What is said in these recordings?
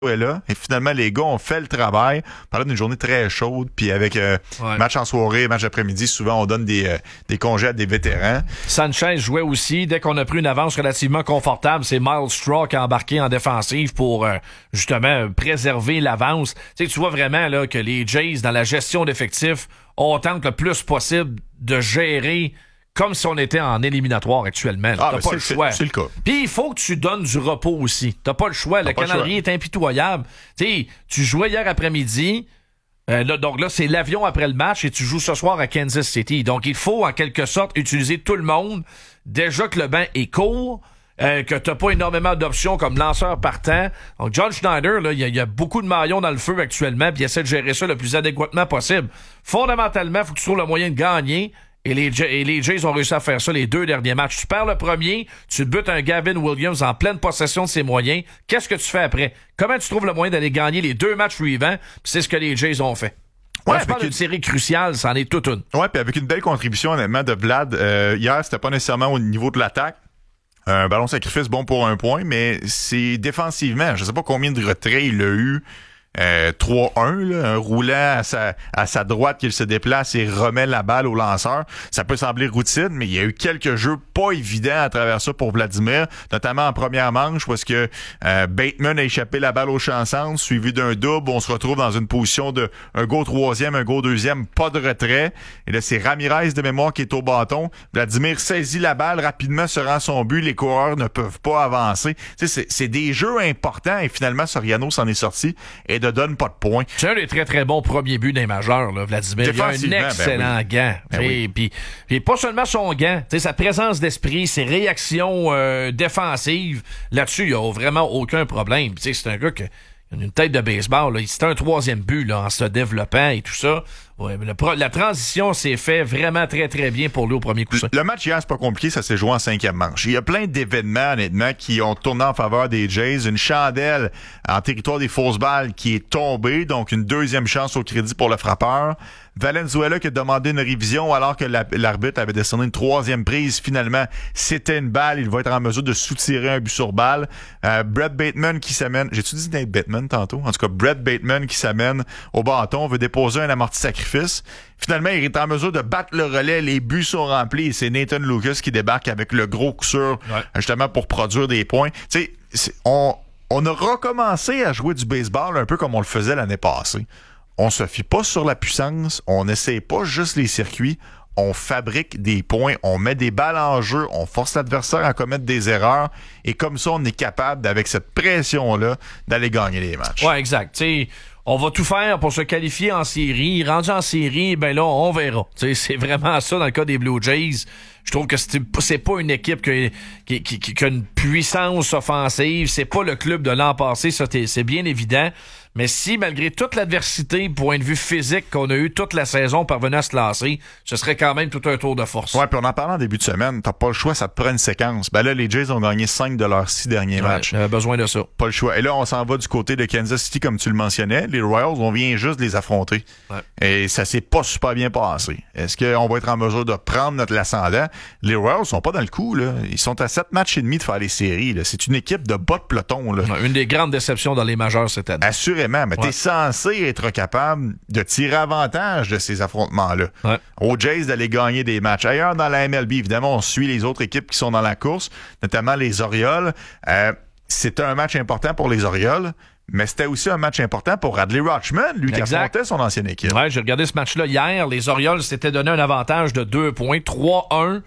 est là. Et finalement, les gars ont fait le travail. Pendant d'une journée très chaude, puis avec match en soirée, match après-midi, souvent on donne des congés à des vétérans. Sanchez jouait aussi. Dès qu'on a pris une avance relativement confortable, c'est Miles Straw qui a embarqué en défensive pour justement préserver l'avance. Tu sais, tu vois vraiment là que les Jays, dans la gestion d'effectifs, on tente le plus possible de gérer comme si on était en éliminatoire actuellement. T'as pas le choix. C'est le cas. Puis il faut que tu donnes du repos aussi. T'as pas le choix. Le calendrier est impitoyable. T'sais, tu jouais hier après-midi. Donc là, c'est l'avion après le match et tu joues ce soir à Kansas City. Donc il faut en quelque sorte utiliser tout le monde. Déjà que le banc est court. Que t'as pas énormément d'options comme lanceur partant. Donc John Schneider, là, il y a beaucoup de maillons dans le feu actuellement, puis il essaie de gérer ça le plus adéquatement possible. Fondamentalement, il faut que tu trouves le moyen de gagner. Et les Jays ont réussi à faire ça les 2 derniers matchs. Tu perds le premier, tu butes un Gavin Williams en pleine possession de ses moyens. Qu'est-ce que tu fais après? Comment tu trouves le moyen d'aller gagner les 2 matchs suivants? Puis c'est ce que les Jays ont fait. Ouais, je parle d'une série cruciale, c'en est toute une. Ouais, puis avec une belle contribution honnêtement de Vlad. Hier, c'était pas nécessairement au niveau de l'attaque. Un ballon sacrifice bon pour 1 point, mais c'est défensivement. Je sais pas combien de retraits il a eu. 3-1, là, un roulant à sa droite qu'il se déplace et remet la balle au lanceur. Ça peut sembler routine, mais il y a eu quelques jeux pas évidents à travers ça pour Vladimir, notamment en première manche, parce que Bateman a échappé la balle au champ centre, suivi d'un double. On se retrouve dans une position de un go troisième, un go deuxième, pas de retrait. Et là, c'est Ramirez de mémoire qui est au bâton. Vladimir saisit la balle, rapidement se rend son but. Les coureurs ne peuvent pas avancer. Tu sais, c'est des jeux importants et finalement, Soriano s'en est sorti et ne donne pas de points. C'est un des très très bons premiers buts des majeurs, là, Vladimir. Il a un excellent gant. Puis pas seulement son gant, sa présence d'esprit, ses réactions défensives, là-dessus, il n'y a vraiment aucun problème. C'est un gars qui a une tête de baseball. C'est un 3e but là, en se développant et tout ça. Ouais, la transition s'est fait vraiment très, très bien pour lui au premier coup. Le match hier, c'est pas compliqué, ça s'est joué en 5e manche. Il y a plein d'événements, honnêtement, qui ont tourné en faveur des Jays. Une chandelle en territoire des fausses balles qui est tombée, donc une 2e chance au crédit pour le frappeur. Valenzuela qui a demandé une révision alors que l'arbitre avait décerné une 3e prise. Finalement, c'était une balle. Il va être en mesure de soutirer un but sur balle. Brett Bateman qui s'amène... J'ai-tu dit Nate Bateman tantôt? En tout cas, Brett Bateman qui s'amène au bâton, veut déposer un amorti sacrifice. Finalement, il est en mesure de battre le relais. Les buts sont remplis et c'est Nathan Lucas qui débarque avec le gros coup sûr, justement pour produire des points. Tu sais, on a recommencé à jouer du baseball un peu comme on le faisait l'année passée. On se fie pas sur la puissance, on n'essaie pas juste les circuits, on fabrique des points, on met des balles en jeu, on force l'adversaire à commettre des erreurs et comme ça, on est capable, avec cette pression-là, d'aller gagner les matchs. Ouais, exact. T'sais, on va tout faire pour se qualifier en série. Rendu en série, ben là, on verra. T'sais, c'est vraiment ça dans le cas des Blue Jays. Je trouve que c'est pas une équipe qui a une puissance offensive. C'est pas le club de l'an passé, ça c'est bien évident. Mais si, malgré toute l'adversité, point de vue physique qu'on a eu toute la saison parvenant à se lancer, ce serait quand même tout un tour de force. Ouais, puis on en parle en début de semaine, t'as pas le choix, ça te prend une séquence. Ben là, les Jays ont gagné 5 de leurs 6 derniers matchs. J'avais besoin de ça. Pas le choix. Et là, on s'en va du côté de Kansas City, comme tu le mentionnais. Les Royals, on vient juste de les affronter. Ouais. Et ça s'est pas super bien passé. Est-ce qu'on va être en mesure de prendre notre ascendant? Les Royals sont pas dans le coup, là. Ils sont à 7 matchs et demi de faire les séries, là. C'est une équipe de bas de peloton, là. Une des grandes déceptions dans les majeures cette année. Assurément, mais t'es censé être capable de tirer avantage de ces affrontements-là. Ouais. Aux Jays d'aller gagner des matchs. Ailleurs dans la MLB, évidemment, on suit les autres équipes qui sont dans la course, notamment les Orioles. C'était un match important pour les Orioles, mais c'était aussi un match important pour Adley Rutschman, lui qui affrontait son ancienne équipe. Ouais, j'ai regardé ce match-là hier. Les Orioles s'étaient donné un avantage de 2 points, 3-1.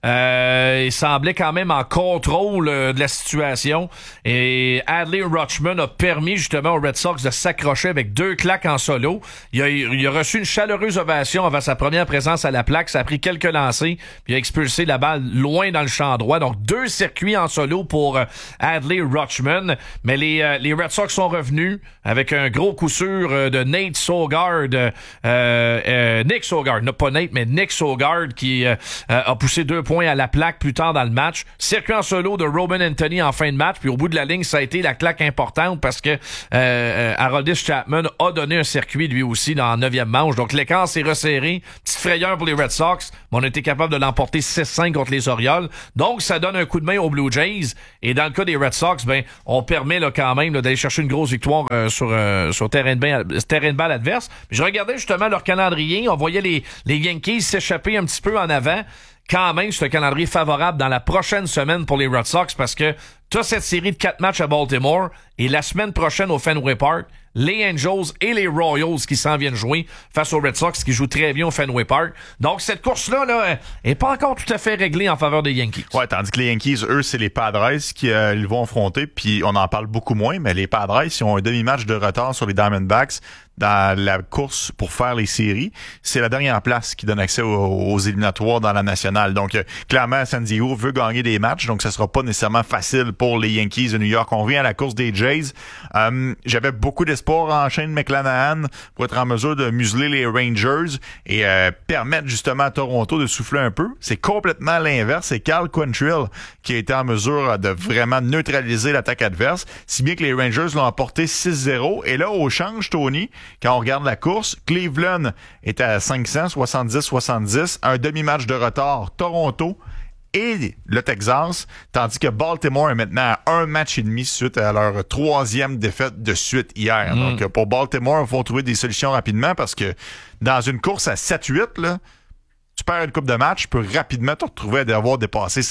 Il semblait quand même en contrôle de la situation et Adley Rutschman a permis justement aux Red Sox de s'accrocher avec 2 claques en solo. Il a reçu une chaleureuse ovation avant sa première présence à la plaque. Ça a pris quelques lancers puis il a expulsé la balle loin dans le champ droit. Donc 2 circuits en solo pour Adley Rutschman. Mais les Red Sox sont revenus avec un gros coup sûr de Nate Sogard, Nick Sogard, non pas Nate mais Nick Sogard qui a poussé 2 points à la plaque plus tard dans le match. Circuit en solo de Roman Anthony en fin de match. Puis au bout de la ligne, ça a été la claque importante parce que Aroldis Chapman a donné un circuit lui aussi dans la 9e manche. Donc l'écart s'est resserré. Petite frayeur pour les Red Sox. Mais on a été capable de l'emporter 6-5 contre les Orioles. Donc ça donne un coup de main aux Blue Jays. Et dans le cas des Red Sox, ben on permet là, quand même là, d'aller chercher une grosse victoire sur terrain de balle adverse. Puis je regardais justement leur calendrier. On voyait les Yankees s'échapper un petit peu en avant. Quand même, c'est un calendrier favorable dans la prochaine semaine pour les Red Sox parce que t'as cette série de 4 matchs à Baltimore et la semaine prochaine au Fenway Park, les Angels et les Royals qui s'en viennent jouer face aux Red Sox qui jouent très bien au Fenway Park. Donc cette course-là là, est pas encore tout à fait réglée en faveur des Yankees. Ouais, tandis que les Yankees, eux, c'est les Padres qui ils vont affronter, puis on en parle beaucoup moins, mais les Padres, ils ont un demi-match de retard sur les Diamondbacks dans la course pour faire les séries. C'est la dernière place qui donne accès aux éliminatoires dans la nationale. Donc, clairement, San Diego veut gagner des matchs, donc ça sera pas nécessairement facile pour les Yankees de New York. On revient à la course des Jays. J'avais beaucoup d'espoir en Shane McClanahan pour être en mesure de museler les Rangers et permettre justement à Toronto de souffler un peu. C'est complètement l'inverse. C'est Cal Quantrill qui a été en mesure de vraiment neutraliser l'attaque adverse, si bien que les Rangers l'ont emporté 6-0. Et là, au change, Tony, quand on regarde la course, Cleveland est à 500, 70-70, un demi-match de retard, Toronto et le Texas, tandis que Baltimore est maintenant à un match et demi suite à leur 3e défaite de suite hier. Donc, pour Baltimore, il faut trouver des solutions rapidement parce que dans une course à 7-8, là, tu perds une coupe de match, tu peux rapidement te retrouver à devoir dépasser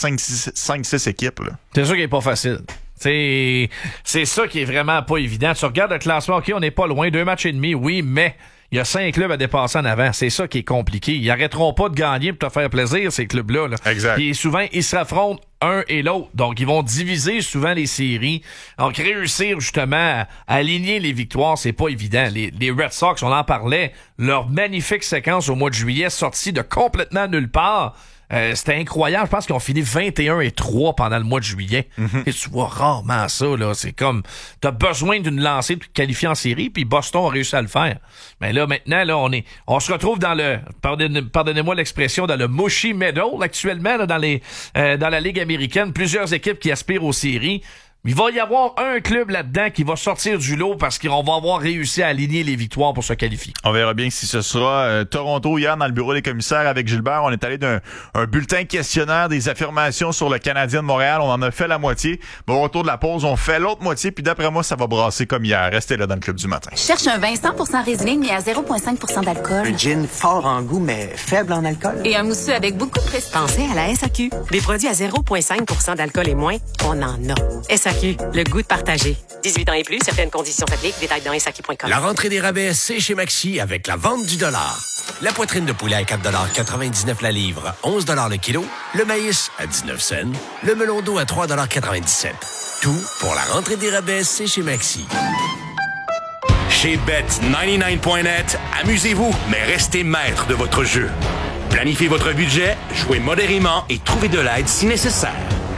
5-6 équipes. Là. C'est sûr qu'il n'est pas facile. C'est ça qui est vraiment pas évident. Tu regardes le classement, OK, on n'est pas loin, 2 matchs et demi, oui, mais il y a 5 clubs à dépasser en avant. C'est ça qui est compliqué. Ils arrêteront pas de gagner pour te faire plaisir, ces clubs-là. Là. Exact. Et souvent, ils se affrontent un et l'autre. Donc, ils vont diviser souvent les séries. Donc, réussir justement à aligner les victoires, c'est pas évident. Les Red Sox, on en parlait, leur magnifique séquence au mois de juillet, sortie de complètement nulle part. C'était incroyable. Je pense qu'ils ont fini 21-3 pendant le mois de juillet. Et tu vois rarement ça, là. C'est comme, t'as besoin d'une lancée pour te qualifier en série, puis Boston a réussi à le faire. Mais là, maintenant, là, on se retrouve dans le, pardonnez-moi l'expression, dans le mushy meadow, actuellement, là, dans la Ligue américaine. Plusieurs équipes qui aspirent aux séries. Il va y avoir un club là-dedans qui va sortir du lot parce qu'on va avoir réussi à aligner les victoires pour se qualifier. On verra bien si ce sera Toronto. Hier, dans le bureau des commissaires avec Gilbert, on est allé d'un bulletin questionnaire des affirmations sur le Canadien de Montréal. On en a fait la moitié. Mais au retour de la pause, on fait l'autre moitié. Puis d'après moi, ça va brasser comme hier. Restez là dans le Club du matin. Cherche un vin 100% Riesling mais à 0,5% d'alcool. Un gin fort en goût mais faible en alcool. Et un mousseux avec beaucoup de prestige. Pensez à la SAQ. Des produits à 0,5% d'alcool et moins, on en a. SAQ, le goût de partager. 18 ans et plus, certaines conditions s'appliquent. Détails dans SAQ.com. La rentrée des rabais, c'est chez Maxi avec la vente du dollar. La poitrine de poulet à 4,99$ la livre, 11$ le kilo. Le maïs à 19 cents. Le melon d'eau à 3,97$. Tout pour la rentrée des rabais, c'est chez Maxi. Chez Bet99.net, amusez-vous, mais restez maître de votre jeu. Planifiez votre budget, jouez modérément et trouvez de l'aide si nécessaire.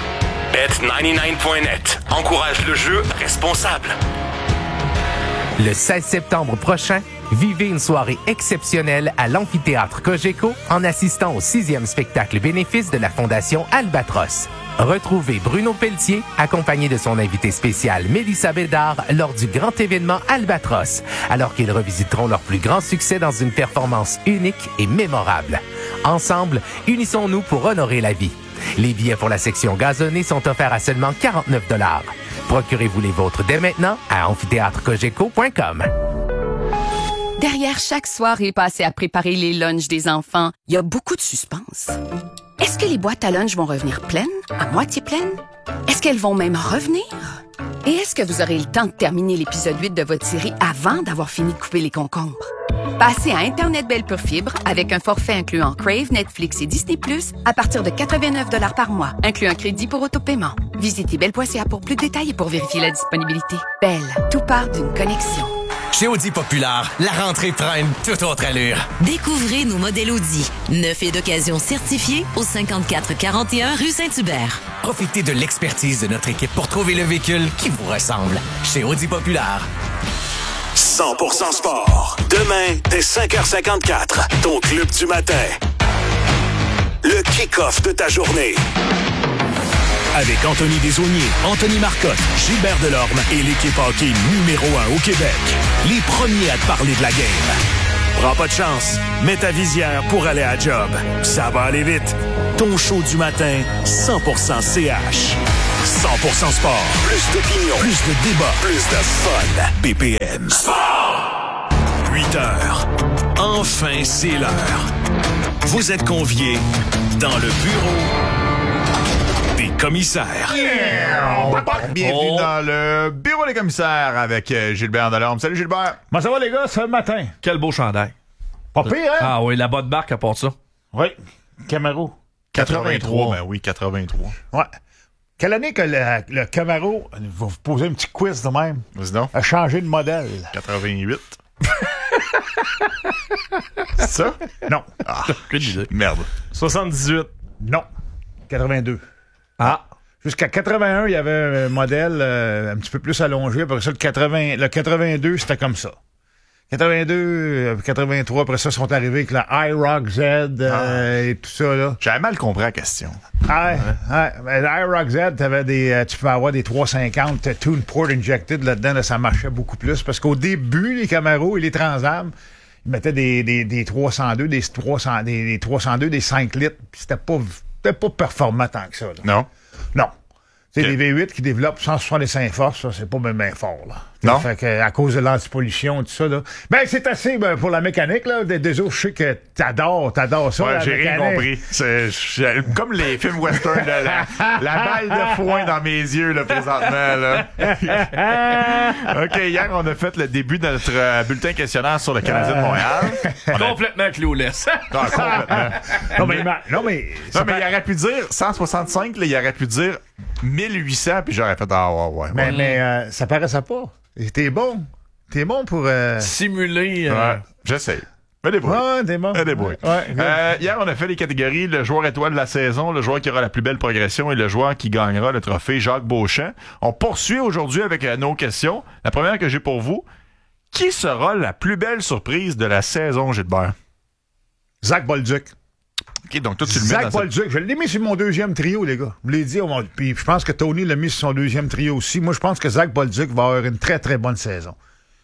Bet99.net encourage le jeu responsable. Le 16 septembre prochain, vivez une soirée exceptionnelle à l'amphithéâtre Cogeco en assistant au 6e spectacle bénéfice de la Fondation Albatros. Retrouvez Bruno Pelletier, accompagné de son invité spécial Mélissa Bédard, lors du grand événement Albatros, alors qu'ils revisiteront leur plus grand succès dans une performance unique et mémorable. Ensemble, unissons-nous pour honorer la vie. Les billets pour la section gazonnée sont offerts à seulement 49$. Procurez-vous les vôtres dès maintenant à amphithéâtrecogeco.com. Derrière chaque soirée passée à préparer les lunchs des enfants, il y a beaucoup de suspense. Est-ce que les boîtes à lunch vont revenir pleines, à moitié pleines? Est-ce qu'elles vont même revenir? Et est-ce que vous aurez le temps de terminer l'épisode 8 de votre série avant d'avoir fini de couper les concombres? Passez à Internet Belle Pure Fibre avec un forfait incluant Crave, Netflix et Disney+, à partir de 89$ par mois, inclus un crédit pour autopaiement. Visitez belle.ca pour plus de détails et pour vérifier la disponibilité. Belle, tout part d'une connexion. Chez Audi Populaire, la rentrée prend une toute autre allure. Découvrez nos modèles Audi, neufs et d'occasion certifiés au 5441 rue Saint-Hubert. Profitez de l'expertise de notre équipe pour trouver le véhicule qui vous ressemble. Chez Audi Populaire. 100% sport. Demain, dès 5h54, ton Club du matin. le kick-off de ta journée. Avec Anthony Desaulniers, Anthony Marcotte, Gilbert Delorme et l'équipe hockey numéro 1 au Québec. Les premiers à te parler de la game. Prends pas de chance. Mets ta visière pour aller à la job. Ça va aller vite. Ton show du matin, 100% CH. 100% sport. Plus d'opinion. Plus de débat. Plus de fun. BPM. Sport! 8 heures. Enfin, c'est l'heure. Vous êtes conviés dans le bureau des commissaires. Bienvenue dans le bureau des commissaires avec Gilbert Delorme. Salut Gilbert. Comment ça va les gars, ce matin? Quel beau chandail. Pas pire, hein? Ah oui, la bonne marque à part ça. Oui, Camaro. 83. Ben oui, 83. Ouais. Quelle année que le Camaro, va vous poser un petit quiz de même, Vas-y donc. a changé de modèle? 88. C'est ça? Non. Ah, merde. 78. Non. 82. Ah. Jusqu'à 81, il y avait un modèle un petit peu plus allongé. Après ça, le 82, c'était comme ça. 82, 83, après ça, sont arrivés avec la iRock Z et tout ça, là. J'avais mal compris la question. Ouais. La iRock Z, tu peux avoir des 350 Tune Port Injected là-dedans, là, ça marchait beaucoup plus. Parce qu'au début, les Camaro et les Trans-Am, ils mettaient des 302, des 302, des 5 litres, puis c'était pas performant tant que ça, là. Non? Non. C'est les V8 qui développent 165 forces, ça, c'est pas même fort, là. Non. Fait que, à cause de l'antipollution et tout ça, là. Ben, c'est assez, pour la mécanique, là. Désolé, je sais que t'adores ça, Ouais, la j'ai rien mécanique. compris. Comme les films western, la balle de foin dans mes yeux, là, présentement, là. OK, hier, on a fait le début de notre bulletin questionnaire sur le Canadien de Montréal. Complètement clueless. Non, complètement. Non, mais il aurait pu dire 165, là, il aurait pu dire 1800, puis j'aurais fait ouais. Mais ça paraissait pas. T'es bon. T'es bon pour... Simuler. Ouais, j'essaie. Fais des bruits. Ouais, t'es bon. Fais des bruits. Ouais, hier, on a fait les catégories le joueur étoile de la saison, le joueur qui aura la plus belle progression et le joueur qui gagnera le trophée Jacques Beauchamp. On poursuit aujourd'hui avec nos questions. La première que j'ai pour vous, qui sera la plus belle surprise de la saison, Gilbert? Zach Bolduc. OK, donc toi, tu le mets Zach dans Bolduc, je l'ai mis sur mon deuxième trio, les gars. Je l'ai dit, puis je pense que Tony l'a mis sur son deuxième trio aussi. Moi, je pense que Zach Bolduc va avoir une très, très bonne saison.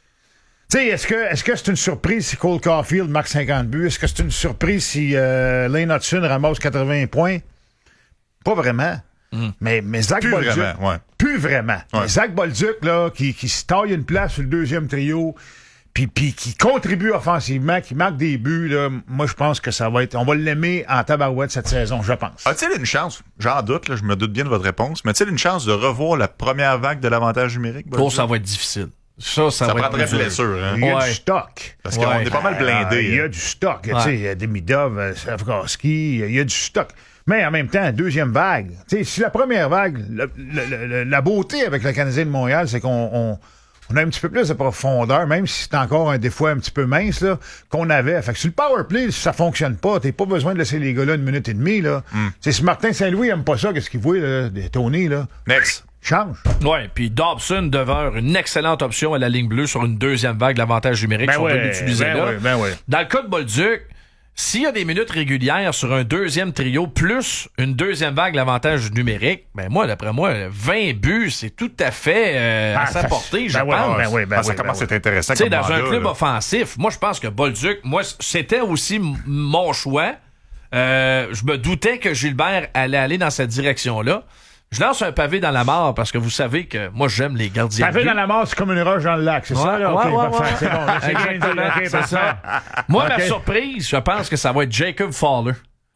Tu sais, est-ce que c'est une surprise si Cole Caulfield marque 50 buts? Est-ce que c'est une surprise si Lane Hudson ramasse 80 points? Pas vraiment. Mais Zach Plus Bolduc... vraiment, ouais. Plus vraiment. Ouais. Mais Zach Bolduc, là, qui se taille une place sur le deuxième trio... Puis qui contribue offensivement, qui marque des buts, là, moi, je pense que ça va être... On va l'aimer en tabarouette cette saison, je pense. A-t-il une chance, j'en doute, là, je me doute bien de votre réponse, mais a-t-il une chance de revoir la première vague de l'avantage numérique? Oh, ça va être difficile. Ça va être prendrait blessure, hein? Il y a du stock. Parce qu'on est pas mal blindé. Il y a du stock. Tu sais, il y a Demidov, Slavkovski, il y a du stock. Mais en même temps, deuxième vague. Tu sais, si la première vague, la beauté avec le Canadien de Montréal, c'est qu'on a un petit peu plus de profondeur, même si c'est encore des fois un petit peu mince, là, qu'on avait. Fait que sur le powerplay, si ça fonctionne pas, t'as pas besoin de laisser les gars là 1 minute et demie, là. Si Martin Saint-Louis aime pas ça, qu'est-ce qu'il voit, là, de Tony, là? Next. Change. Ouais, puis Dobson demeure une excellente option à la ligne bleue sur une deuxième vague d'avantage numérique. Si on peut l'utiliser là. Dans le cas de Bolduc, s'il y a des minutes régulières sur un deuxième trio plus une deuxième vague d'avantage numérique, ben moi, d'après moi, 20 buts, c'est tout à fait à sa portée, je pense. Ça commence à être intéressant. Tu sais, dans un club offensif, moi, je pense que Bolduc, c'était aussi mon choix. Je me doutais que Gilbert allait aller dans cette direction-là. Je lance un pavé dans la mare parce que vous savez que moi, j'aime les gardiens. Pavé dans la mare, c'est comme une roche dans le lac, c'est ça? Là? Ouais, C'est bon. C'est ça. Moi, ma surprise, je pense que ça va être Jacob Fowler.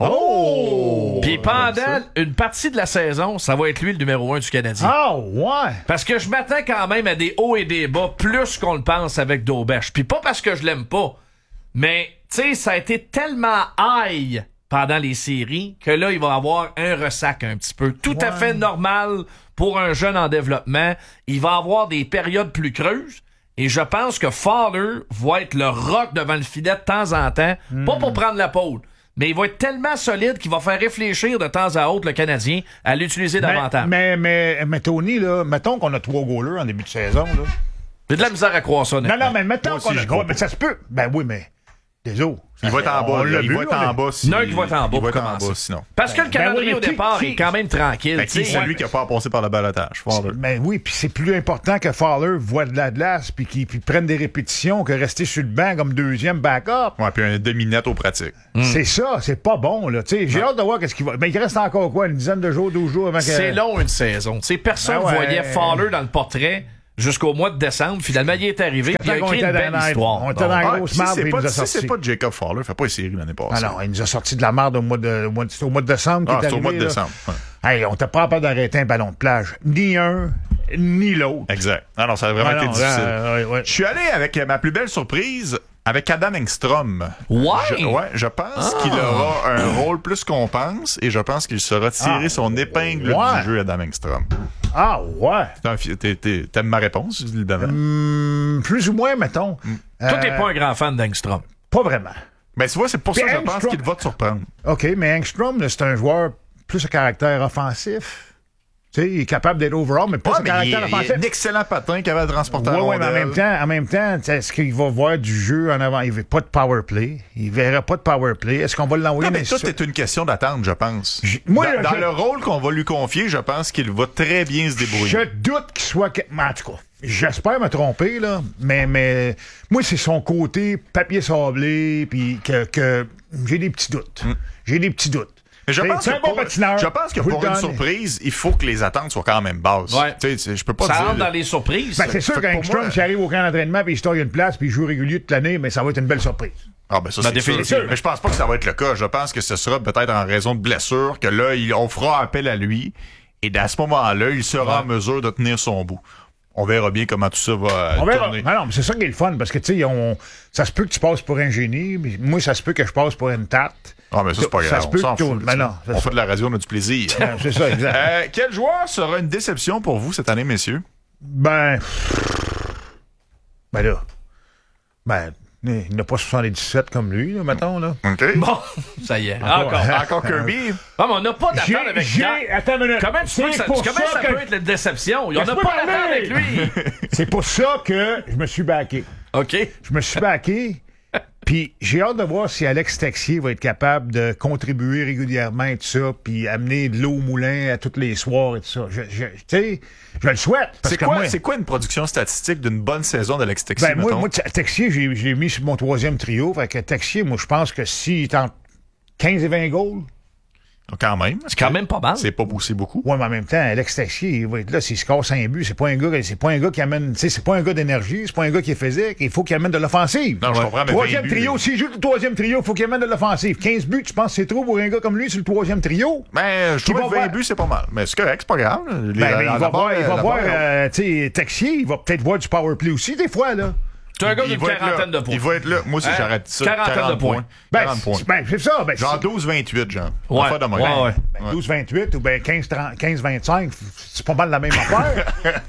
Oh! Puis pendant une partie de la saison, ça va être lui le numéro 1 du Canadien. Oh, ouais! Parce que je m'attends quand même à des hauts et des bas plus qu'on le pense avec Daubèche. Puis pas parce que je l'aime pas, mais tu sais, ça a été tellement high pendant les séries que là, il va avoir un ressac un petit peu. Tout à fait normal pour un jeune en développement. Il va avoir des périodes plus creuses. Et je pense que Fowler va être le rock devant le filet de temps en temps. Pas pour prendre la pôle. Mais il va être tellement solide qu'il va faire réfléchir de temps à autre le Canadien à l'utiliser davantage. Mais Tony, là, mettons qu'on a 3 goalers en début de saison. Là. J'ai de la misère à croire ça. Non, mais mettons qu'on a... Mais ça se peut. Ben oui, mais Désolé. Il va être en bas. Il va être en bas. Il y en a un qui va être en bas pour commencer. Sinon. Parce que le calendrier oui, au départ est quand même tranquille. Ben, qui c'est lui qui n'a pas passé par le balotage? Mais oui, puis c'est plus important que Fowler voit de la glace puis qu'il prenne des répétitions que rester sur le banc comme deuxième backup. Ouais, puis un demi-net aux pratiques. C'est ça, c'est pas bon, là. T'sais, j'ai hâte de voir qu'est-ce qu'il va. Mais il reste encore quoi, une dizaine de jours, 12 jours avant que. C'est long, une saison. T'sais, personne ne voyait Fowler dans le portrait jusqu'au mois de décembre. Finalement, il est arrivé. Il a écrit une belle histoire. On était dans la grosse marde et il nous a sorti. C'est pas Jacob Fowler, fait pas les séries l'année passée. Ah non, il nous a sorti de la marde au mois de décembre. C'est au mois de décembre. Hey, on t'a pas peur d'arrêter un ballon de plage. Ni un, ni l'autre. Exact. Alors, ça a vraiment été difficile. Je suis allé avec ma plus belle surprise. Avec Adam Engstrom. Je pense qu'il aura un rôle plus qu'on pense et je pense qu'il saura tirer son épingle du jeu, Adam Engstrom. Ah, ouais. T'aimes ma réponse, évidemment? Plus ou moins, mettons. Toi, t'es pas un grand fan d'Engstrom. Pas vraiment. Mais tu vois, c'est pour ça que je pense qu'il va te surprendre. OK, mais Engstrom, c'est un joueur plus à caractère offensif. Tu sais, il est capable d'être overall, mais pas caractère offensif. Il a un excellent patin capable de transporter Oui, mais en même temps, est-ce qu'il va voir du jeu en avant? Il veut pas de power play. Il verra pas de power play. Est-ce qu'on va l'envoyer dans mais tout est une question d'attente, je pense. Dans le rôle qu'on va lui confier, je pense qu'il va très bien se débrouiller. Je doute qu'il soit... En tout cas, j'espère me tromper, là, mais moi, c'est son côté papier sablé, puis que j'ai des petits doutes. J'ai des petits doutes. Mais je pense que pour une surprise, il faut que les attentes soient quand même basses. Ouais. Je peux pas ça dire. rentre dans les surprises. Ben, c'est sûr qu'Engstrom, s'il arrive au camp d'entraînement puis il sort une place puis il joue régulier toute l'année, mais ça va être une belle surprise. Ah ben ça, c'est sûr. Mais je pense pas que ça va être le cas. Je pense que ce sera peut-être en raison de blessure que là, on fera appel à lui et à ce moment-là, il sera en mesure de tenir son bout. On verra bien comment tout ça va tourner. Non, mais c'est ça qui est le fun parce que tu sais, ça se peut que tu passes pour un génie, mais moi, ça se peut que je passe pour une tarte. Ah, mais ça, c'est pas grave. On s'en fout. On fait de la radio, on a du plaisir. C'est ça, exact. Quel joueur sera une déception pour vous cette année, messieurs? Ben il n'a pas 77 comme lui, là, mettons, là. OK. Bon, ça y est. Encore Kirby. Ah, mais on n'a pas d'attente avec lui. Attends une minute. Comment ça peut être la déception? On n'a pas d'attente avec lui. C'est pour ça que je me suis backé. OK. Je me suis backé. Puis j'ai hâte de voir si Alex Texier va être capable de contribuer régulièrement et tout ça, puis amener de l'eau au moulin à tous les soirs et tout ça. Tu sais, je le souhaite. C'est quoi une production statistique d'une bonne saison d'Alex Texier? Ben moi, Texier, je l'ai mis sur mon troisième trio. Fait que Texier, moi, je pense que s'il tente 15 et 20 goals... Quand même. C'est quand même pas mal. C'est pas beaucoup. Oui, mais en même temps, Alex Texier, il va être là, s'il score 5 buts, c'est pas un gars qui amène, tu sais, c'est pas un gars d'énergie, c'est pas un gars qui est physique, il faut qu'il amène de l'offensive. Non, je comprends, mais troisième trio, s'il joue le troisième trio, il faut qu'il amène de l'offensive. 15 buts, tu penses que c'est trop pour un gars comme lui sur le troisième trio? Ben, je trouve que 20 buts, c'est pas mal. Mais c'est correct, c'est pas grave. Il va voir, tu sais, Texier, il va peut-être voir du power play aussi, des fois, là. C'est un gars d'une quarantaine de points. Il va être là. Moi aussi, j'arrête ça. 40 points. 40 points. Ben, c'est ça. Ben, genre 12-28, genre. Ouais. 12-28 ou ben 15-25, c'est pas mal la même affaire.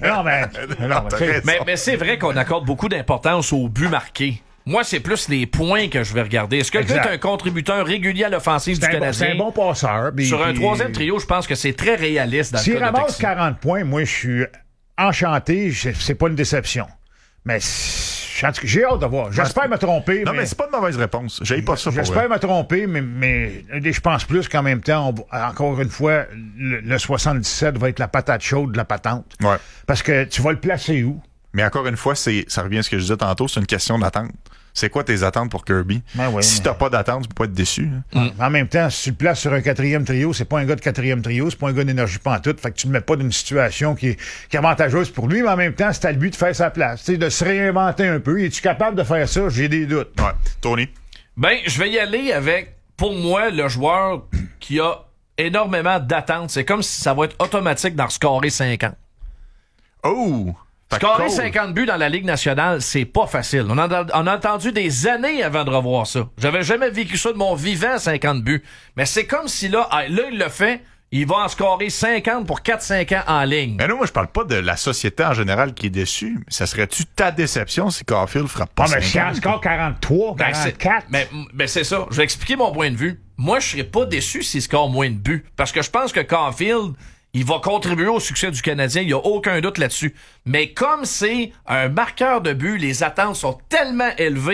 mais c'est vrai qu'on accorde beaucoup d'importance aux buts marqués. Moi, c'est plus les points que je vais regarder. Est-ce que le gars est un contributeur régulier à l'offensive du Canadien? C'est un bon passeur. Sur un troisième trio, je pense que c'est très réaliste dans le cas de S'il ramasse 40 points, moi, je suis enchanté. C'est pas une déception. Mais j'ai hâte de voir. J'espère me tromper. Non, mais c'est pas une mauvaise réponse. J'aille pas ça pour J'espère me tromper, mais je pense plus qu'en même temps, encore une fois, le 77 va être la patate chaude de la patente. Ouais. Parce que tu vas le placer où? Mais encore une fois, ça revient à ce que je disais tantôt, c'est une question d'attente. C'est quoi tes attentes pour Kirby? Si t'as pas d'attente, tu peux pas être déçu. En même temps, si tu le places sur un quatrième trio, c'est pas un gars de quatrième trio, c'est pas un gars d'énergie pantoute, fait que tu le mets pas d'une situation qui est avantageuse pour lui, mais en même temps, c'est à lui de faire sa place, de se réinventer un peu. Es-tu capable de faire ça? J'ai des doutes. Ouais. Tony? Ben, je vais y aller avec, pour moi, le joueur qui a énormément d'attentes. C'est comme si ça va être automatique d'en scorer 50. Oh! Scorer 50 buts dans la Ligue nationale, c'est pas facile. On a entendu des années avant de revoir ça. J'avais jamais vécu ça de mon vivant, 50 buts. Mais c'est comme si là, il le fait, il va en scorer 50 pour 4-5 ans en ligne. Mais non, moi, je parle pas de la société en général qui est déçue. Ça serait-tu ta déception si Caulfield frappe pas 50? Mais si il en score 43, 44... Mais c'est ça. Je vais expliquer mon point de vue. Moi, je serais pas déçu s'il score moins de buts. Parce que je pense que Caulfield... il va contribuer au succès du Canadien, il n'y a aucun doute là-dessus. Mais comme c'est un marqueur de but, les attentes sont tellement élevées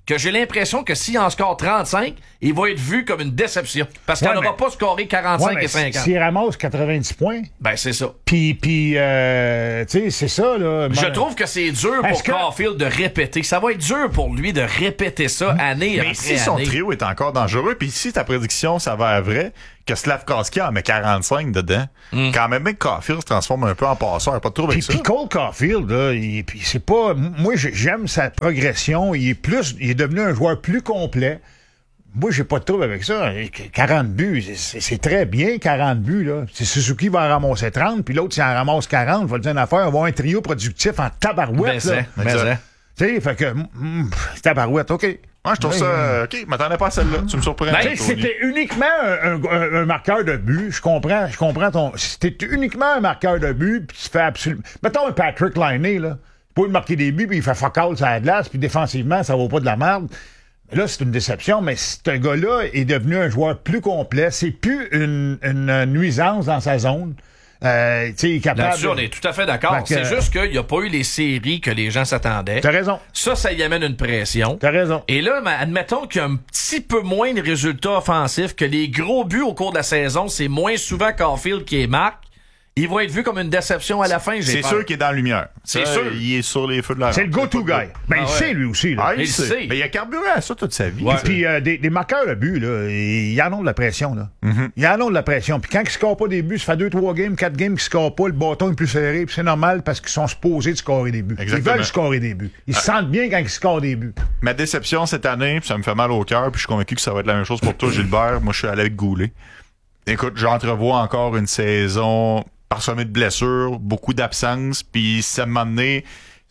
que j'ai l'impression que s'il en score 35, il va être vu comme une déception. Parce qu'il n'aura pas scoré 45 et 50. S'il ramasse 90 points... Ben, c'est ça. Puis tu sais, c'est ça, là. Je trouve que c'est dur pour Caulfield de répéter. Ça va être dur pour lui de répéter ça année après année. Mais si son trio est encore dangereux, puis si ta prédiction s'avère vraie, que Slavkovski en met 45 dedans, quand même que Caulfield se transforme un peu en passeur, pas de trouble avec ça. Puis Cole Caulfield, là, c'est pas... Moi, j'aime sa progression. Il est devenu un joueur plus complet. Moi, j'ai pas de trouble avec ça. 40 buts, c'est très bien, 40 buts, là. C'est Suzuki va en ramasser 30, puis l'autre, s'il en ramasse 40, va le dire une affaire, on va avoir un trio productif en tabarouette, là. Tu sais, fait que... tabarouette, OK. Moi, je trouve ça... OK, je m'attendais pas à celle-là. Tu me surprends. C'était uniquement un marqueur de but. Je comprends ton... C'était uniquement un marqueur de but, puis tu fais absolument... Mettons un Patrick Laine, là. Il peut marquer des buts, puis il fait fuck all sur la glace, puis défensivement, ça vaut pas de la merde. Là, c'est une déception, mais ce gars-là est devenu un joueur plus complet. C'est plus une nuisance dans sa zone. Il est capable. Là-dessus, on est tout à fait d'accord. C'est juste qu'il n'y a pas eu les séries que les gens s'attendaient. T'as raison. Ça y amène une pression. T'as raison. Et là, admettons qu'il y a un petit peu moins de résultats offensifs, que les gros buts au cours de la saison, c'est moins souvent Caulfield qui est marque. Il va être vu comme une déception à la fin, c'est sûr qu'il est dans la lumière. C'est sûr. Il est sur les feux de la rampe. C'est le go-to guy. Ben, il sait, lui aussi. Là. Il sait. Mais il a carburé à ça toute sa vie. Ouais. Puis des marqueurs de but, là, ils en ont de la pression. Là. Ils en ont de la pression. Puis quand ils ne scorent pas des buts, ça fait 2-3 games, 4 games qu'ils ne scorent pas, le bâton est plus serré. Puis c'est normal parce qu'ils sont supposés de scorer des buts. Exactement. Ils veulent scorer des buts. Ils se sentent bien quand ils scorent des buts. Ma déception cette année, puis ça me fait mal au cœur, puis je suis convaincu que ça va être la même chose pour toi, Gilbert. Moi, je suis allé avec Goulet. Écoute, j'entrevois encore une saison... parsemé de blessures, beaucoup d'absences, puis ça m'a donné,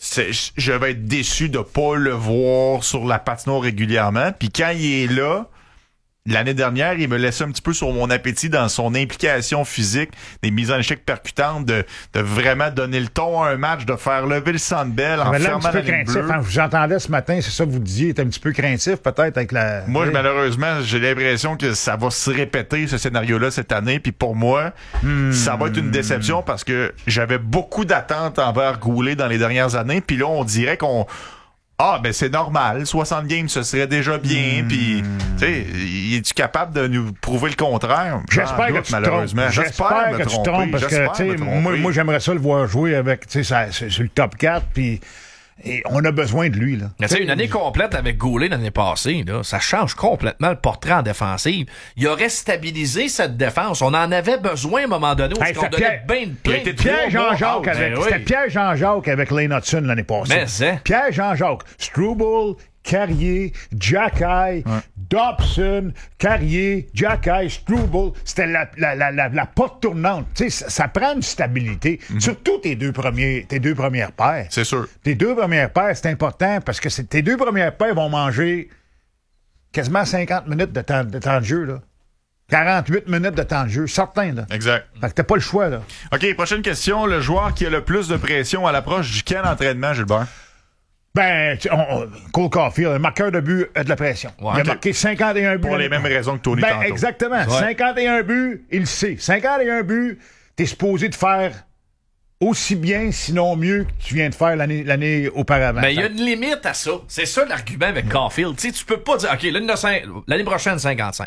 je vais être déçu de pas le voir sur la patinoire régulièrement. Puis quand il est là, l'année dernière, il me laissait un petit peu sur mon appétit dans son implication physique, des mises en échec percutantes, de vraiment donner le ton à un match, de faire lever le Sandbell en fermant la ligne bleue. Quand vous entendez ce matin, c'est ça que vous disiez, il était un petit peu craintif peut-être avec la... Moi, malheureusement, j'ai l'impression que ça va se répéter, ce scénario-là, cette année. Puis pour moi, ça va être une déception parce que j'avais beaucoup d'attentes envers Goulet dans les dernières années. Puis là, on dirait qu'on... ben c'est normal, 60 games, ce serait déjà bien, puis tu sais, es-tu capable de nous prouver le contraire? J'espère que tu malheureusement. J'espère que tu te trompes, parce que, tu sais, moi j'aimerais ça le voir jouer avec, tu sais, sur le top 4, puis on a besoin de lui, là. Mais tu sais, une année complète avec Goulet l'année passée, là, ça change complètement le portrait en défensive. Il aurait stabilisé cette défense. On en avait besoin à un moment donné. C'était Pierre-Jean-Jacques avec Lane Hudson l'année passée. Pierre-Jean-Jacques, Struble, Carrier, Jacky, Dobson, Carrier, Jacky, Struble. C'était la porte tournante. Tu sais, ça prend une stabilité. Surtout tes deux premières paires. C'est sûr. Tes deux premières paires, c'est important parce que tes deux premières paires vont manger quasiment 50 minutes de temps de jeu, là. 48 minutes de temps de jeu, certain, là. Exact. Fait que t'as pas le choix, là. OK, prochaine question. Le joueur qui a le plus de pression à l'approche du camp d'entraînement, Gilbert? Ben, Cole Caulfield, un marqueur de but a de la pression. Ouais, il a marqué 51 buts. Pour les mêmes raisons que Tony tantôt. Exactement. Ouais. 51 buts, il le sait. 51 buts, t'es supposé de faire aussi bien, sinon mieux, que tu viens de faire l'année auparavant. Mais il y a une limite à ça. C'est ça l'argument avec Caulfield. Tu sais, tu peux pas dire, OK, l'année prochaine, 55.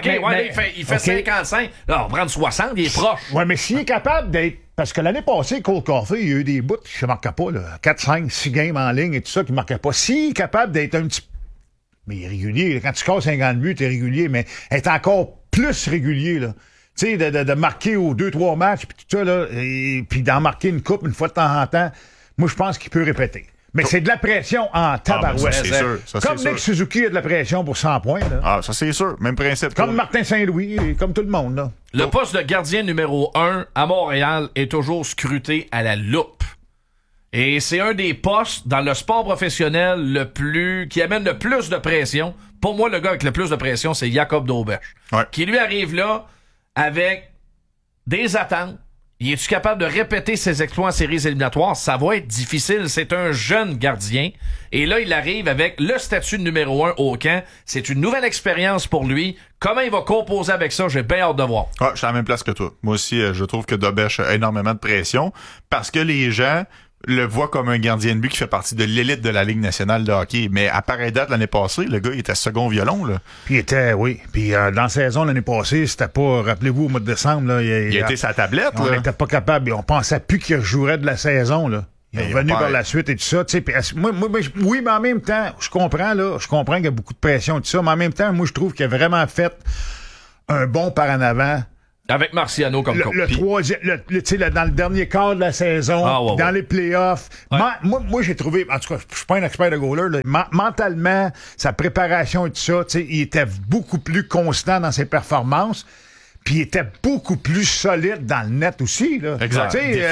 Il fait 55. Là, on va prendre 60, il est proche. Ouais, mais s'il est capable d'être... Parce que l'année passée, Cole Caulfield, il y a eu des bouts qui ne marquaient pas, là. 4, 5, 6 games en ligne et tout ça qui ne marquaient pas. S'il est capable d'être un petit... Mais il est régulier. Quand tu scores 50 buts, t'es régulier, mais être encore plus régulier, là. Tu sais, de marquer aux 2-3 matchs, puis tout ça, là, et puis d'en marquer une coupe une fois de temps en temps, moi, je pense qu'il peut répéter. Mais c'est de la pression en tabarouette. C'est sûr. Comme Nick Suzuki a de la pression pour 100 points. Là. Ah, ça c'est sûr. Même principe. Comme Martin Saint-Louis, comme tout le monde. Là. Le poste de gardien numéro 1 à Montréal est toujours scruté à la loupe. Et c'est un des postes dans le sport professionnel qui amène le plus de pression. Pour moi, le gars avec le plus de pression, c'est Jacob Dauberge. Ouais. Qui lui arrive là avec des attentes. Es-tu capable de répéter ses exploits en séries éliminatoires? Ça va être difficile. C'est un jeune gardien. Et là, il arrive avec le statut de numéro 1 au camp. C'est une nouvelle expérience pour lui. Comment il va composer avec ça? J'ai bien hâte de voir. Je suis à la même place que toi. Moi aussi, je trouve que Dauberge a énormément de pression parce que les gens le voit comme un gardien de but qui fait partie de l'élite de la Ligue nationale de hockey. Mais à pareille date, l'année passée, le gars, il était second violon, là. Puis il était, oui. Puis dans la saison l'année passée, c'était pas, rappelez-vous, au mois de décembre, là. Il a été sa tablette, on là. n'était pas capable. On pensait plus qu'il jouerait de la saison, là. Il est revenu par la suite et tout ça. Tu sais, oui, mais en même temps, je comprends qu'il y a beaucoup de pression et tout ça, mais en même temps, moi, je trouve qu'il a vraiment fait un bond par en avant. Avec Marciano comme coach. Le troisième, tu sais, dans le dernier quart de la saison, dans les playoffs. Ouais. Moi, j'ai trouvé, en tout cas, je suis pas un expert de goaler, là, mentalement, sa préparation et tout ça, tu sais, il était beaucoup plus constant dans ses performances. Puis il était beaucoup plus solide dans le net aussi, là. Exact.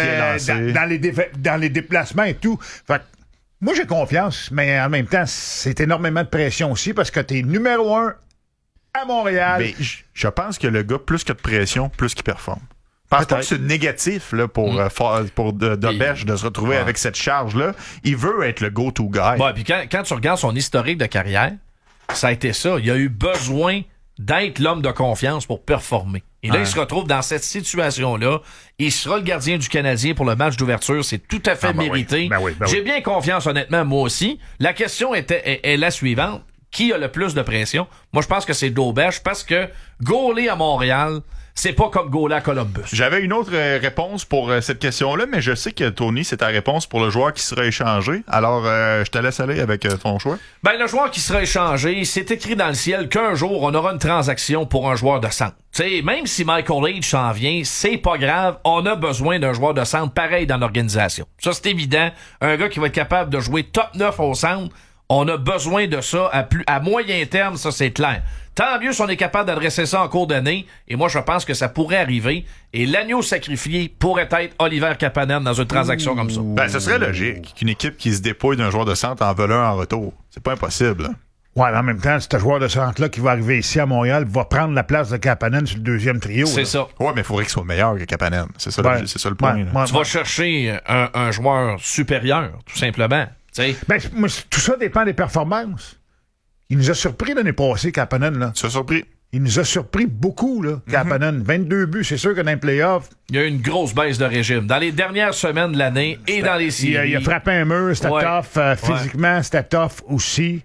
Dans les déplacements et tout. Fait que, moi, j'ai confiance, mais en même temps, c'est énormément de pression aussi parce que t'es numéro 1 à Montréal. Mais je pense que le gars, plus que de pression, plus qu'il performe. Je pense pas que c'est négatif là, pour Dobèche de se retrouver avec cette charge-là. Il veut être le go-to guy. Ouais, puis quand tu regardes son historique de carrière, ça a été ça. Il a eu besoin d'être l'homme de confiance pour performer. Et là, il se retrouve dans cette situation-là. Il sera le gardien du Canadien pour le match d'ouverture. C'est tout à fait mérité. Oui. J'ai bien confiance, honnêtement, moi aussi. La question est la suivante. Qui a le plus de pression? Moi, je pense que c'est Dobèche parce que goaler à Montréal, c'est pas comme goaler à Columbus. J'avais une autre réponse pour cette question-là, mais je sais que Tony, c'est ta réponse pour le joueur qui sera échangé. Alors, je te laisse aller avec ton choix. Ben, le joueur qui sera échangé, c'est écrit dans le ciel qu'un jour, on aura une transaction pour un joueur de centre. Tu sais, même si Michael Leach s'en vient, c'est pas grave. On a besoin d'un joueur de centre pareil dans l'organisation. Ça, c'est évident. Un gars qui va être capable de jouer top 9 au centre, on a besoin de ça à moyen terme, ça c'est clair. Tant mieux si on est capable d'adresser ça en cours d'année, et moi je pense que ça pourrait arriver, et l'agneau sacrifié pourrait être Oliver Kapanen dans une transaction comme ça. Ben, ce serait logique qu'une équipe qui se dépouille d'un joueur de centre en vole un en retour. C'est pas impossible. Ouais, mais en même temps, ce joueur de centre-là qui va arriver ici à Montréal va prendre la place de Kapanen sur le deuxième trio. C'est là. ça. Ouais, mais il faudrait qu'il soit meilleur que Kapanen. C'est ça, c'est ça le point. Tu vas chercher un joueur supérieur, tout simplement. Ben, moi, tout ça dépend des performances. Il nous a surpris l'année passée, Kapanen, là. Tu as surpris? Il nous a surpris beaucoup, là, Kapanen. 22 buts, c'est sûr que dans les playoffs... Il y a eu une grosse baisse de régime. Dans les dernières semaines de l'année et dans les séries. Il a frappé un mur, c'était tough. Physiquement, c'était tough aussi.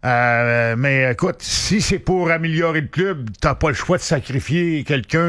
Mais écoute, si c'est pour améliorer le club, t'as pas le choix de sacrifier quelqu'un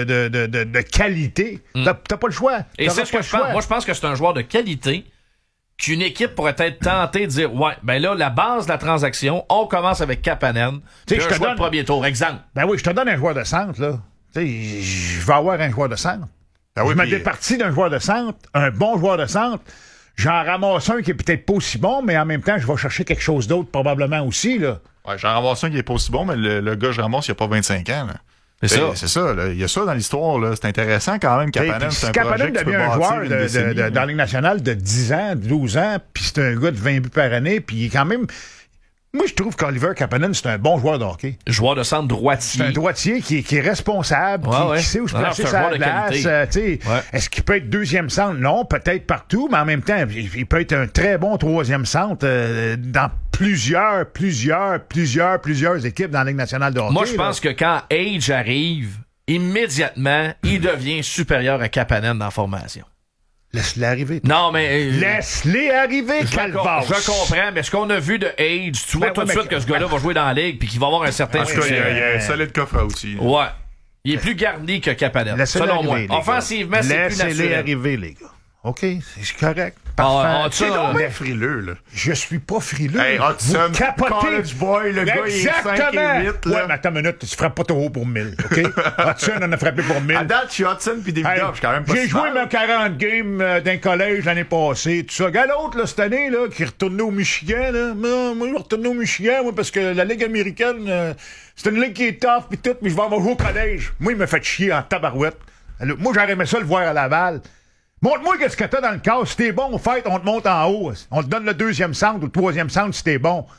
de qualité. T'as pas le choix. Et c'est ce que je pense. Moi, je pense que c'est un joueur de qualité qu'une équipe pourrait être tentée de dire, ouais, ben là, la base de la transaction, on commence avec Kapanen, puis un choix de premier tour, exemple. Ben oui, je te donne un joueur de centre, là. Tu sais, je vais avoir un joueur de centre. Ben oui, je me départis d'un joueur de centre, un bon joueur de centre. J'en ramasse un qui est peut-être pas aussi bon, mais en même temps, je vais chercher quelque chose d'autre probablement aussi, là. Ouais, j'en ramasse un qui est pas aussi bon, mais le gars que je ramasse, il a pas 25 ans, là. C'est ça, là. Il y a ça dans l'histoire, là. C'est intéressant quand même, Kapanen. Si Kapanen devient un joueur dans la Ligue nationale de 10 ans, 12 ans, puis c'est un gars de 20 buts par année, puis il est quand même... Moi, je trouve qu'Oliver Kapanen, c'est un bon joueur de hockey. Joueur de centre droitier. C'est un droitier qui est responsable, qui sait où se placer sa glace. Est-ce qu'il peut être deuxième centre? Non, peut-être partout, mais en même temps, il peut être un très bon troisième centre dans plusieurs équipes dans la Ligue nationale de hockey. Moi, je pense que quand Age arrive, immédiatement, il devient supérieur à Kapanen dans la formation. Laisse-les arriver. Non, mais... Laisse-les arriver, Calvas. Je comprends, mais ce qu'on a vu de Age, tu vois tout de suite que ce gars-là va jouer dans la Ligue puis qu'il va avoir un certain succès. Il y a un solide coffre aussi. Ouais. Il est plus garni que Kapanen, selon moi. Offensivement, c'est plus naturel. Laissez-les arriver, les gars. OK, c'est correct. Parfait. C'est donc frileux, là. Je suis pas frileux. Hey, Hudson, vous capotez. College boy, le gars, il est 5 et 8, là. Ouais, mais attends une minute, tu frappes pas trop haut pour 1000, OK? Hudson en a frappé pour 1000. À date, je suis Hudson puis David Duff, je suis quand même pas J'ai joué mes 40 games d'un collège l'année passée, tout ça. Regarde l'autre, là, cette année, là, qui est retourné au Michigan, là. Moi, je vais retourner au Michigan, moi, parce que la Ligue américaine, c'est une ligue qui est tough pis tout, mais je vais avoir joué au collège. Moi, il m'a fait chier en tabarouette. Alors, moi, j'aurais aimé ça le voir à Laval. Montre-moi qu'est-ce que t'as dans le cas. Si t'es bon, on te monte en haut. On te donne le deuxième centre ou le troisième centre si t'es bon.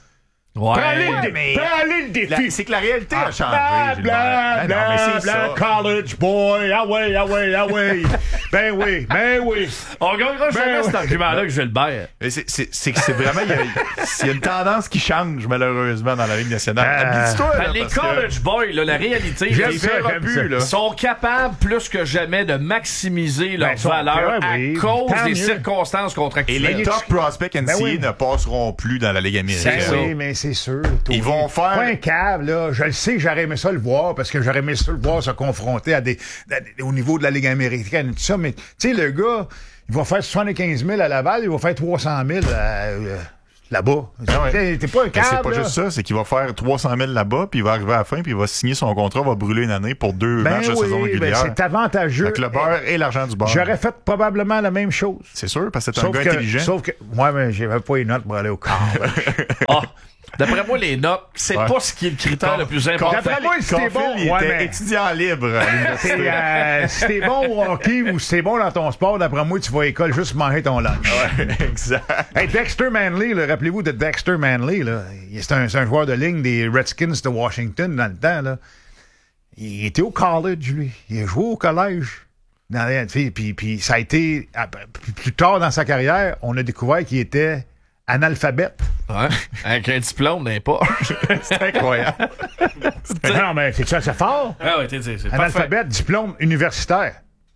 Ouais. Prends-le le défi. C'est que la réalité a changé, Bla, Gilbert. Non, mais c'est ça. college boy. Ah ouais. Ben oui. On gagnera jamais cet argument-là que Gilbert. C'est que c'est vraiment... Il y a une tendance qui change, malheureusement, dans la Ligue nationale. Habite-toi, là, les parce college boys, là, la réalité, j'aime ça. sont capables plus que jamais de maximiser leur valeur à cause des circonstances contractuelles. Et les top prospects NCAA ne passeront plus dans la Ligue américaine. Oui, mais c'est sûr. Ils vont faire... Pas un câble, là. Je le sais, j'aurais aimé ça le voir, parce que j'aurais aimé ça le voir se confronter au niveau de la Ligue américaine et tout ça. Mais, tu sais, le gars, il va faire 75 000 à Laval, il va faire 300 000 là-bas. T'es pas un câble, c'est pas juste ça, c'est qu'il va faire 300 000 là-bas, puis il va arriver à la fin, puis il va signer son contrat, va brûler une année pour 2 matchs de saison régulière. C'est avantageux. Avec le beurre et l'argent du beurre. J'aurais fait probablement la même chose. C'est sûr, parce que c'est un gars intelligent. Sauf que, moi, mais j'avais pas les notes pour aller au camp. D'après moi, les notes, c'est pas ce qui est le critère le plus important. D'après moi, si t'es bon, il était étudiant libre à l'université. Si t'es bon au hockey ou si t'es bon dans ton sport, d'après moi, tu vas à l'école juste manger ton lunch. Ouais, exact. Hey, Dexter Manley, là, rappelez-vous de Dexter Manley, là. C'est un joueur de ligne des Redskins de Washington dans le temps, là. Il était au college, lui. Il a joué au collège. Puis ça a été... Plus tard dans sa carrière, on a découvert qu'il était analphabète. Ouais, avec un diplôme d'un pas. C'est incroyable. Non, mais c'est ça, c'est fort. Ah ouais, c'est analphabète, diplôme universitaire.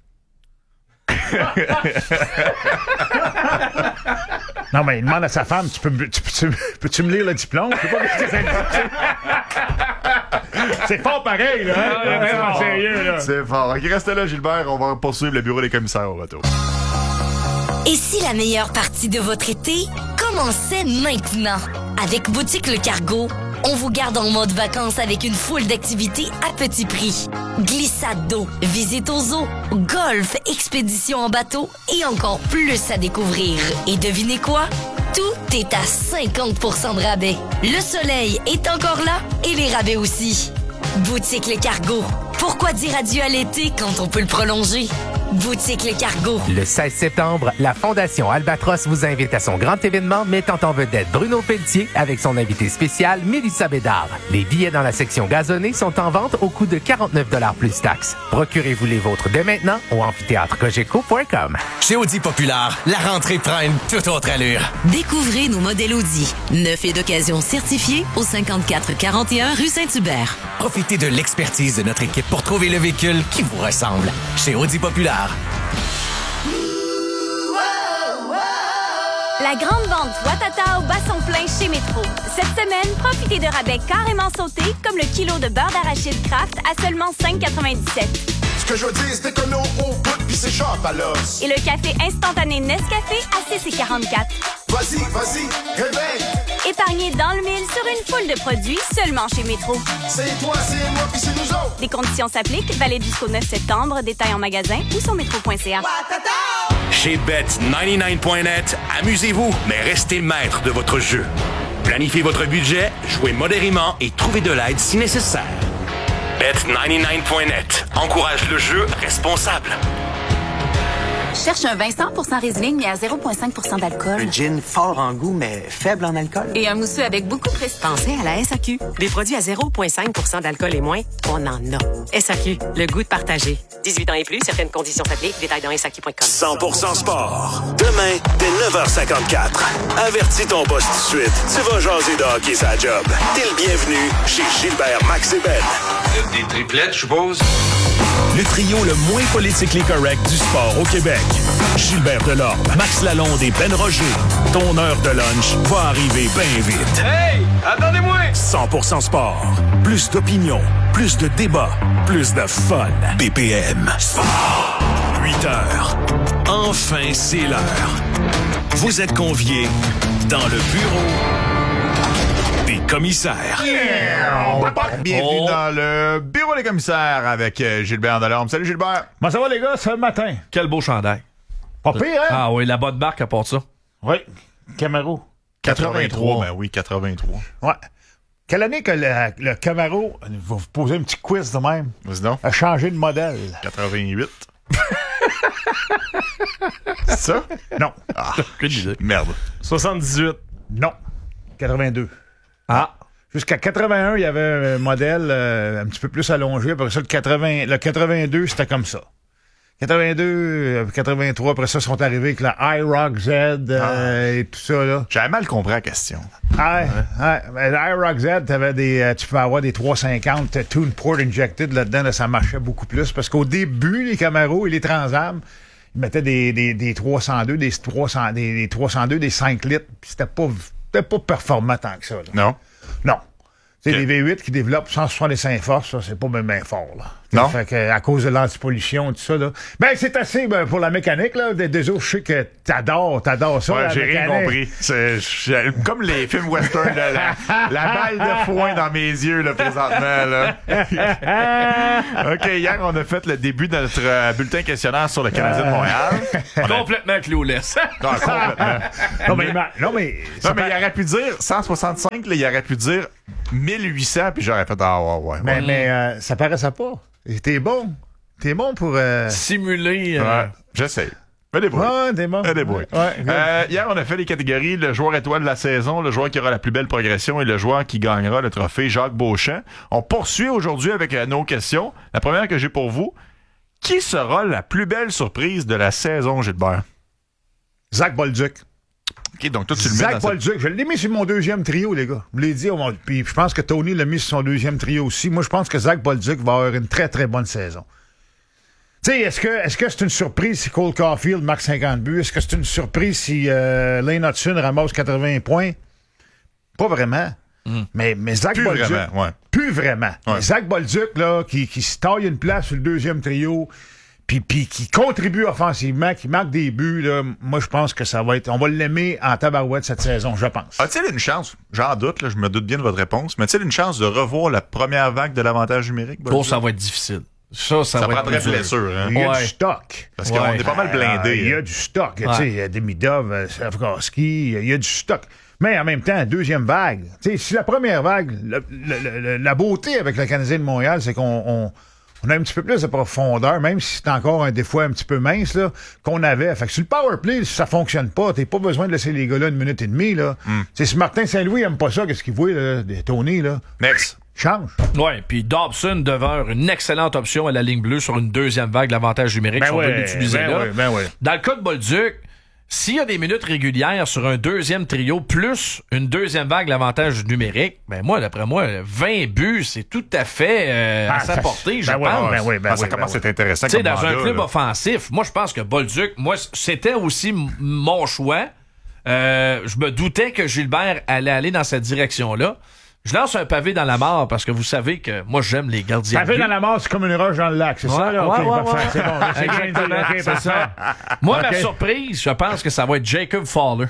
Non, mais il demande à sa femme, peux-tu me lire le diplôme? C'est fort pareil, là. Sérieux, là. C'est fort. Ok, reste là, Gilbert. On va poursuivre le bureau des commissaires au retour. Et si la meilleure partie de votre été commençait maintenant? Avec Boutique Le Cargo, on vous garde en mode vacances avec une foule d'activités à petit prix. Glissade d'eau, visite aux zoos, golf, expédition en bateau et encore plus à découvrir. Et devinez quoi? Tout est à 50% de rabais. Le soleil est encore là et les rabais aussi. Boutique Le Cargo. Pourquoi dire adieu à l'été quand on peut le prolonger? Boutique Le Cargo. Le 16 septembre, la Fondation Albatros vous invite à son grand événement mettant en vedette Bruno Pelletier avec son invité spécial Mélissa Bédard. Les billets dans la section gazonnée sont en vente au coût de 49 $ plus taxes. Procurez-vous les vôtres dès maintenant au amphithéâtrecogeco.com. Chez Audi Populaire, la rentrée prend une toute autre allure. Découvrez nos modèles Audi. Neuf et d'occasion certifiés au 5441 rue Saint-Hubert. Profitez de l'expertise de notre équipe pour trouver le véhicule qui vous ressemble. Chez Audi Populaire. La grande vente Ouattata au bas son plein chez Métro. Cette semaine, profitez de rabais carrément sautés, comme le kilo de beurre d'arachide Kraft à seulement 5,97. Ce que je veux dire, c'est que l'eau au bout pis c'est sharp à l'os. Et le café instantané Nescafé à 6,44. Vas-y, réveille. Épargnez dans le mille sur une foule de produits seulement chez Métro. C'est toi, c'est moi pis c'est nous autres. Des conditions s'appliquent, valide jusqu'au 9 septembre. Détails en magasin ou sur métro.ca. Chez Bet99.net, amusez-vous, mais restez maître de votre jeu. Planifiez votre budget, jouez modérément et trouvez de l'aide si nécessaire. Bet99.net encourage le jeu responsable. Cherche un vin 100% Riesling, mais à 0,5% d'alcool. Un gin fort en goût, mais faible en alcool. Et un mousseux avec beaucoup de prestance. Pensez à la SAQ. Des produits à 0,5% d'alcool et moins, on en a. SAQ, le goût de partager. 18 ans et plus, certaines conditions s'appliquent. Détails dans SAQ.com. 100% sport. Demain, dès 9h54. Avertis ton boss tout de suite. Tu vas jaser de hockey sa job. T'es le bienvenu chez Gilbert, Max et Ben. Des triplettes, je suppose? Le trio le moins politiquement correct du sport au Québec. Gilbert Delorme, Max Lalonde et Ben Roger. Ton heure de lunch va arriver bien vite. Hey! Attendez-moi! 100% sport. Plus d'opinion, plus de débats, plus de fun. BPM. Sport. 8 heures. Enfin, c'est l'heure. Vous êtes conviés dans le bureau des commissaires. Bienvenue dans le bureau des commissaires avec Gilbert Delorme. Salut Gilbert. Comment ça va les gars, ce matin? Quel beau chandail. Pas pire, hein? Ah oui, la bonne marque apporte ça. Oui, Camaro. 83. Ben oui, 83. Ouais. Quelle année que le Camaro, va vous poser un petit quiz de même, a changé de modèle? 88. C'est ça? Non. Ah, aucune idée. Merde. 78. Non. 82. Ah. Jusqu'à 81, il y avait un modèle un petit peu plus allongé. Après ça, le 82, c'était comme ça. 82, 83, après ça, sont arrivés avec la iRock Z et tout ça, là. J'avais mal compris la question. Ouais. L'iRock Z, tu peux avoir des 350 Tune Port Injected là-dedans, là, ça marchait beaucoup plus. Parce qu'au début, les Camaro et les Trans Am, ils mettaient des 302, des 302, des 5 litres, puis c'était pas performant tant que ça, là. Non. C'est les V8 qui développent 165 forces, ça, c'est pas bien fort, là. Non. Fait que, à cause de l'antipollution et tout ça, là. Ben, c'est assez, pour la mécanique, là. Désolé, je sais que t'adores ça. Ouais, la j'ai rien mécanique. compris. Comme les films western, là, la balle de foin dans mes yeux, là, présentement, là. OK, hier, on a fait le début de notre bulletin questionnaire sur le Canadien de Montréal. Complètement clueless. Complètement. Non, mais il aurait pu dire 165, là, il aurait pu dire 1800, puis j'aurais fait ouais. Mais ça paraissait pas. Et t'es bon pour... simuler... Ouais, j'essaie. Fais des bruits. Ouais, t'es bon. Fais des bruits. Ouais, hier, on a fait les catégories, le joueur étoile de la saison, le joueur qui aura la plus belle progression et le joueur qui gagnera le trophée Jacques Beauchamp. On poursuit aujourd'hui avec nos questions. La première que j'ai pour vous, qui sera la plus belle surprise de la saison, Gilbert? Zach Bolduc. OK, donc toi, tu le mets Zach Bolduc, je l'ai mis sur mon deuxième trio, les gars. Je l'ai dit, puis je pense que Tony l'a mis sur son deuxième trio aussi. Moi, je pense que Zach Bolduc va avoir une très, très bonne saison. Tu sais, est-ce que c'est une surprise si Cole Caulfield marque 50 buts? Est-ce que c'est une surprise si Lane Hudson ramasse 80 points? Pas vraiment. Mais Zach Bolduc... Plus vraiment. Ouais. Zach Bolduc, là, qui se taille une place sur le deuxième trio... Puis qui contribue offensivement, qui marque des buts, là, moi, je pense que ça va être... On va l'aimer en tabarouette cette saison, je pense. A-t-il une chance, j'en doute, là, je me doute bien de votre réponse, mais a-t-il une chance de revoir la première vague de l'avantage numérique? Ça va être difficile. Ça va prendrait être blessure, hein? Il y a du stock. Parce qu'on est pas mal blindés. Il y a du stock. Tu sais, il y a Demidov, Slavkovski, il y a du stock. Mais en même temps, deuxième vague. Tu sais, si la première vague, la beauté avec le Canadien de Montréal, c'est qu'on a un petit peu plus de profondeur, même si c'est encore des fois un petit peu mince, là, qu'on avait. Fait que sur le powerplay, si ça fonctionne pas, t'as pas besoin de laisser les gars là 1 minute et demie, là. Si Martin Saint-Louis aime pas ça, qu'est-ce qu'il voit, là, Tony, là? Next. Change. Ouais, puis Dobson demeure une excellente option à la ligne bleue sur une deuxième vague, l'avantage numérique, si on veut l'utiliser là. Dans le cas de Bolduc, s'il y a des minutes régulières sur un deuxième trio plus une deuxième vague, l'avantage numérique, d'après moi, 20 buts, c'est tout à fait à sa portée, je pense. Ça commence à être intéressant. Tu sais, dans un club offensif, moi, je pense que Bolduc, c'était aussi mon choix. Je me doutais que Gilbert allait aller dans cette direction-là. Je lance un pavé dans la mare parce que vous savez que moi, j'aime les gardiens de but. Pavé dans la mare, c'est comme une roche dans le lac, c'est ça? Là? C'est bon. Exactement, c'est ça. Moi, ma surprise, je pense que ça va être Jacob Fowler.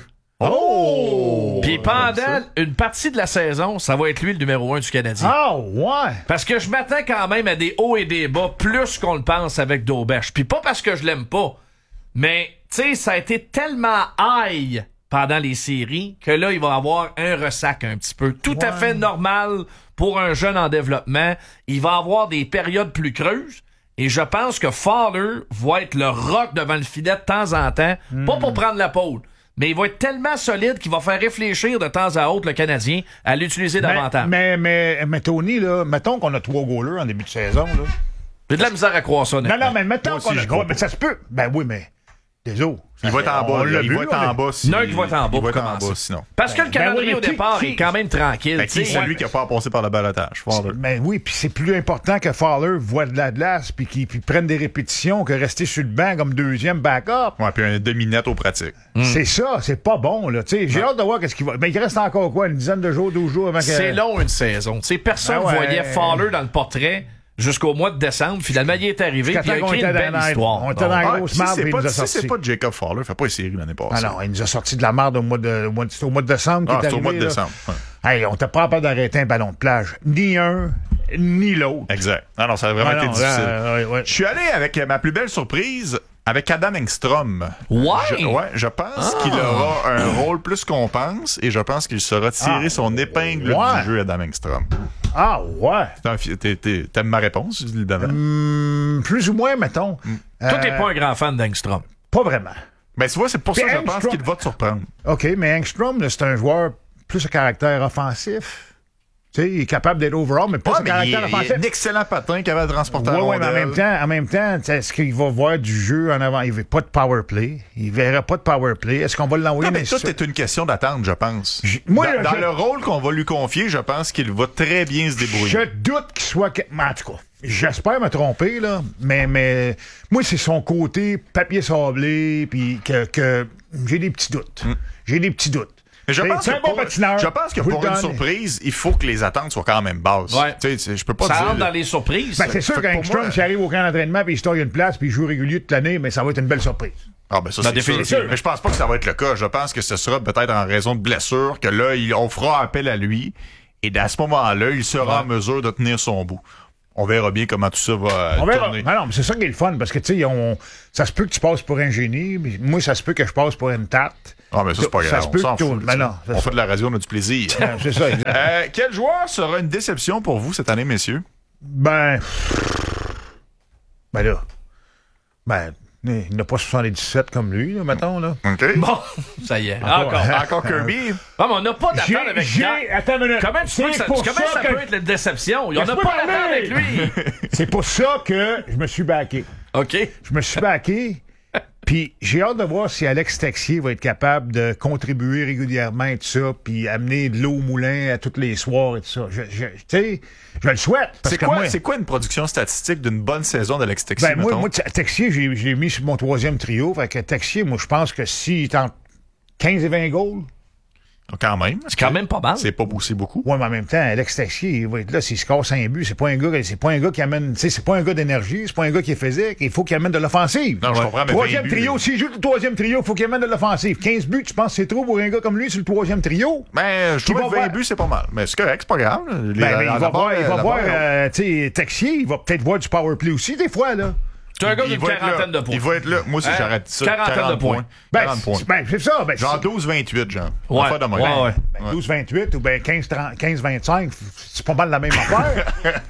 Oh! Puis pendant une partie de la saison, ça va être lui le numéro 1 du Canadien. Ah, ouais! Parce que je m'attends quand même à des hauts et des bas plus qu'on le pense avec Dauberge. Puis pas parce que je l'aime pas, mais tu sais, ça a été tellement high pendant les séries que là, il va avoir un ressac un petit peu. Tout à fait normal pour un jeune en développement. Il va avoir des périodes plus creuses. Et je pense que Fowler va être le rock devant le filet de temps en temps. Pas pour prendre la pôle. Mais il va être tellement solide qu'il va faire réfléchir de temps à autre le Canadien à l'utiliser davantage. Mais Tony, là, mettons qu'on a 3 goalers en début de saison. Là. J'ai de la misère à croire ça. Non, mais mettons qu'on a... Mais ça se peut. Ben oui, mais... Désolé. Il va être en bas. Il va être en bas. Non, il va être en bas pour commencer. Sinon. Parce que le calendrier au départ est quand même tranquille. C'est celui qui n'a pas passé par le balotage. Ben oui, puis c'est plus important que Fowler voit de la glace puis qu'il prenne des répétitions que rester sur le banc comme deuxième backup. Ouais, puis un demi-net aux pratiques. C'est ça, c'est pas bon, là. J'ai hâte de voir qu'est-ce qu'il va. Mais il reste encore quoi, une dizaine de jours, 12 jours avant que... C'est long, une saison. Personne voyait Fowler dans le portrait jusqu'au mois de décembre. Finalement, il est arrivé et il a écrit une belle histoire. On était dans la grosse marde et il nous a sorti. Si c'est pas Jacob Fowler, il fait pas une série l'année passée. Ah non, il nous a sorti de la marde au mois de décembre. C'est au mois de décembre. Hey, on t'a pas peur d'arrêter un ballon de plage. Ni un, ni l'autre. Exact. Non, ça a vraiment été difficile. Je suis allé avec ma plus belle surprise avec Adam Engstrom. Je pense qu'il aura un rôle plus qu'on pense et je pense qu'il saura tirer son épingle du jeu, Adam Engstrom. Ah, ouais. T'aimes ma réponse, évidemment? Plus ou moins, mettons. Toi, t'es pas un grand fan d'Engstrom. Pas vraiment. Ben, tu vois, c'est pour ça que je pense qu'il va te surprendre. OK, mais Engstrom, c'est un joueur plus un caractère offensif. Tu sais, il est capable d'être overall, mais pas un caractère offensif. Il est un excellent patin capable de transporter la rondelle. Mais en même temps, est-ce qu'il va voir du jeu en avant? Il ne veut pas de power play. Il ne verra pas de power play. Est-ce qu'on va l'envoyer? Non, mais tout est une question d'attente, je pense. Dans le rôle qu'on va lui confier, je pense qu'il va très bien se débrouiller. Je doute qu'il soit... En tout cas, j'espère me tromper, là, mais moi, c'est son côté papier sablé, puis que j'ai des petits doutes. J'ai des petits doutes. Mais je pense que pour une surprise, il faut que les attentes soient quand même basses. Ouais. Je peux pas ça dire... rentre dans les surprises. C'est sûr qu'Angstrom, s'il arrive au camp d'entraînement puis il se taille une place puis il joue régulier toute l'année, mais ça va être une belle surprise. Ah ben ça, c'est sûr. Mais je pense pas que ça va être le cas. Je pense que ce sera peut-être en raison de blessure que là, on fera appel à lui et à ce moment-là, il sera en mesure de tenir son bout. On verra bien comment tout ça va tourner. Non, mais c'est ça qui est le fun, parce que, tu sais, ça se peut que tu passes pour un génie, mais moi, ça se peut que je passe pour une tarte. Ah, mais ça, c'est pas grave. Ça se peut on que on fait de la radio, on a du plaisir. C'est ça, quel joueur sera une déception pour vous cette année, messieurs? Ben il n'a pas 77 comme lui, là, mettons, là. OK. Bon, ça y est. Encore Kirby. Non, mais on n'a pas d'attente avec Attends une minute. Comment ça peut être la déception? On n'a pas d'attente avec lui. C'est pour ça que je me suis backé. OK. Je me suis backé. Puis j'ai hâte de voir si Alex Texier va être capable de contribuer régulièrement et tout ça, puis amener de l'eau au moulin à tous les soirs et tout ça. Tu sais, je le souhaite. C'est quoi une production statistique d'une bonne saison d'Alex Texier, ben, moi, Texier, je l'ai mis sur mon 3e trio. Fait que Texier, moi, je pense que s'il est en 15 et 20 goals... Quand même. C'est quand même pas mal. C'est pas poussé beaucoup. Oui, mais en même temps, Alex Texier, il va être là, s'il score 5 buts, c'est pas un gars qui amène, tu sais, c'est pas un gars d'énergie, c'est pas un gars qui est physique, il faut qu'il amène de l'offensive. Non, je comprends, mais 3e trio, s'il joue le 3e trio, il faut qu'il amène de l'offensive. 15 buts, tu penses que c'est trop pour un gars comme lui sur le 3e trio? Ben, je trouve que 20 buts, c'est pas mal. Mais c'est correct, c'est pas grave. Il va voir, tu sais, Texier, il va peut-être voir du power play aussi, des fois, là. Tu es un gars d'une quarantaine de points. Il va être là. Moi aussi, j'arrête ça. 40 de points. 40 points. Ben, c'est ça. Ben, genre 12-28, genre. Ouais. Pas de moyen. 12-28 ou ben 15-25, c'est pas mal la même affaire.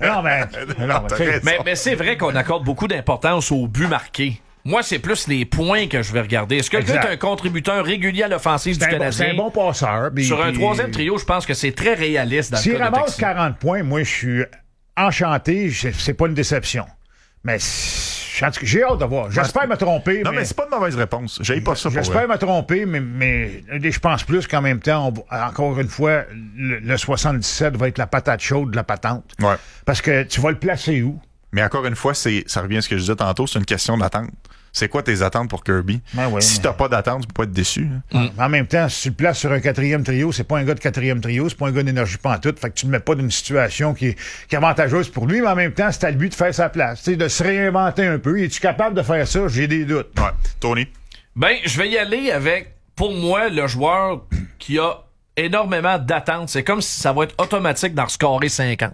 Mais c'est vrai qu'on accorde beaucoup d'importance aux buts marqués. Moi, c'est plus les points que je vais regarder. Est-ce que quelqu'un est un contributeur régulier à l'offensive du Canadien? C'est un bon passeur. Sur un 3e trio, je pense que c'est très réaliste dans le cas de S'il ramasse 40 points, moi, je suis enchanté. C'est pas une déception. Mais j'ai hâte de voir. J'espère me tromper. Non, mais c'est pas de mauvaise réponse. J'ai pas ça pour J'espère me tromper, mais je pense plus qu'en même temps, encore une fois, le 77 va être la patate chaude de la patente. Ouais. Parce que tu vas le placer où? Mais encore une fois, ça revient à ce que je disais tantôt, c'est une question d'attente. C'est quoi tes attentes pour Kirby? Si t'as pas d'attente, tu peux pas être déçu. En même temps, si tu le places sur un 4e trio, c'est pas un gars de 4e trio, c'est pas un gars d'énergie pantoute, fait que tu le mets pas dans une situation qui est avantageuse pour lui, mais en même temps, c'est à lui de faire sa place, de se réinventer un peu. Es-tu capable de faire ça? J'ai des doutes. Ouais. Tony? Ben, je vais y aller avec, pour moi, le joueur qui a énormément d'attentes. C'est comme si ça va être automatique d'en scorer 50.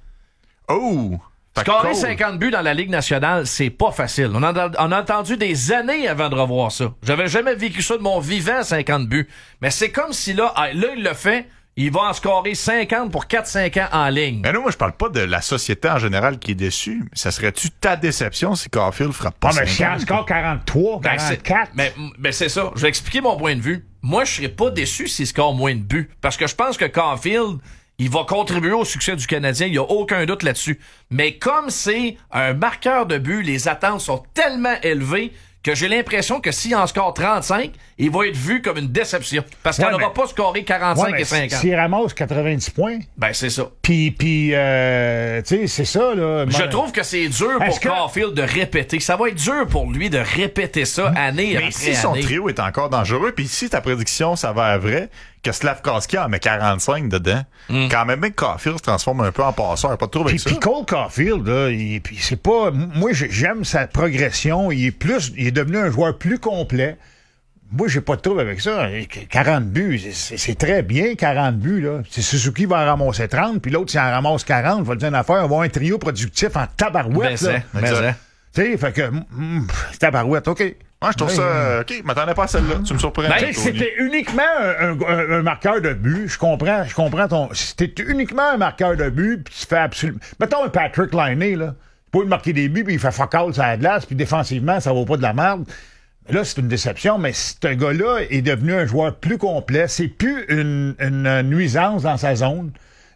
Oh! Scorer 50 buts dans la Ligue nationale, c'est pas facile. On a attendu des années avant de revoir ça. J'avais jamais vécu ça de mon vivant, 50 buts. Mais c'est comme si là, il le fait, il va en scorer 50 pour 4-5 ans en ligne. Mais non, moi, je parle pas de la société en général qui est déçue. Ça serait-tu ta déception si Caulfield frappe pas 50? Mais si il score 43, 44... Mais c'est ça. Je vais expliquer mon point de vue. Moi, je serais pas déçu s'il score moins de buts. Parce que je pense que Caulfield... il va contribuer au succès du Canadien, il n'y a aucun doute là-dessus. Mais comme c'est un marqueur de but, les attentes sont tellement élevées que j'ai l'impression que s'il en score 35, il va être vu comme une déception. Parce qu'il n'aura pas scoré 45 et 50. S'il ramasse 90 points... Ben, c'est ça. Puis tu sais, c'est ça, là. Je trouve que c'est dur pour Caulfield de répéter. Ça va être dur pour lui de répéter ça année après année. Mais si son trio est encore dangereux, puis si ta prédiction, ça va à vrai, que Slavkovski en met 45 dedans, quand même que Caulfield se transforme un peu en passeur. Pas de trouble avec ça. Puis Cole Caulfield, là, c'est pas... Moi, j'aime sa progression. Il est devenu un joueur plus complet. Moi, j'ai pas de trouble avec ça. 40 buts, c'est très bien, 40 buts, là. C'est Suzuki va en ramasser 30, puis l'autre, s'il en ramasse 40, va le dire une affaire, on va avoir un trio productif en tabarouette, là. Tu sais, fait que... tabarouette, OK. Moi, je trouve ça... OK, je m'attendais pas à celle-là. Tu me surprends. C'était uniquement un marqueur de but. Je comprends ton... C'était uniquement un marqueur de but, puis tu fais absolument... Mettons un Patrick Laine, là. Pour lui marquer des buts, puis il fait fuck all sur la glace, puis défensivement, ça vaut pas de la merde. Là, c'est une déception, mais ce gars-là est devenu un joueur plus complet. C'est plus une nuisance dans sa zone.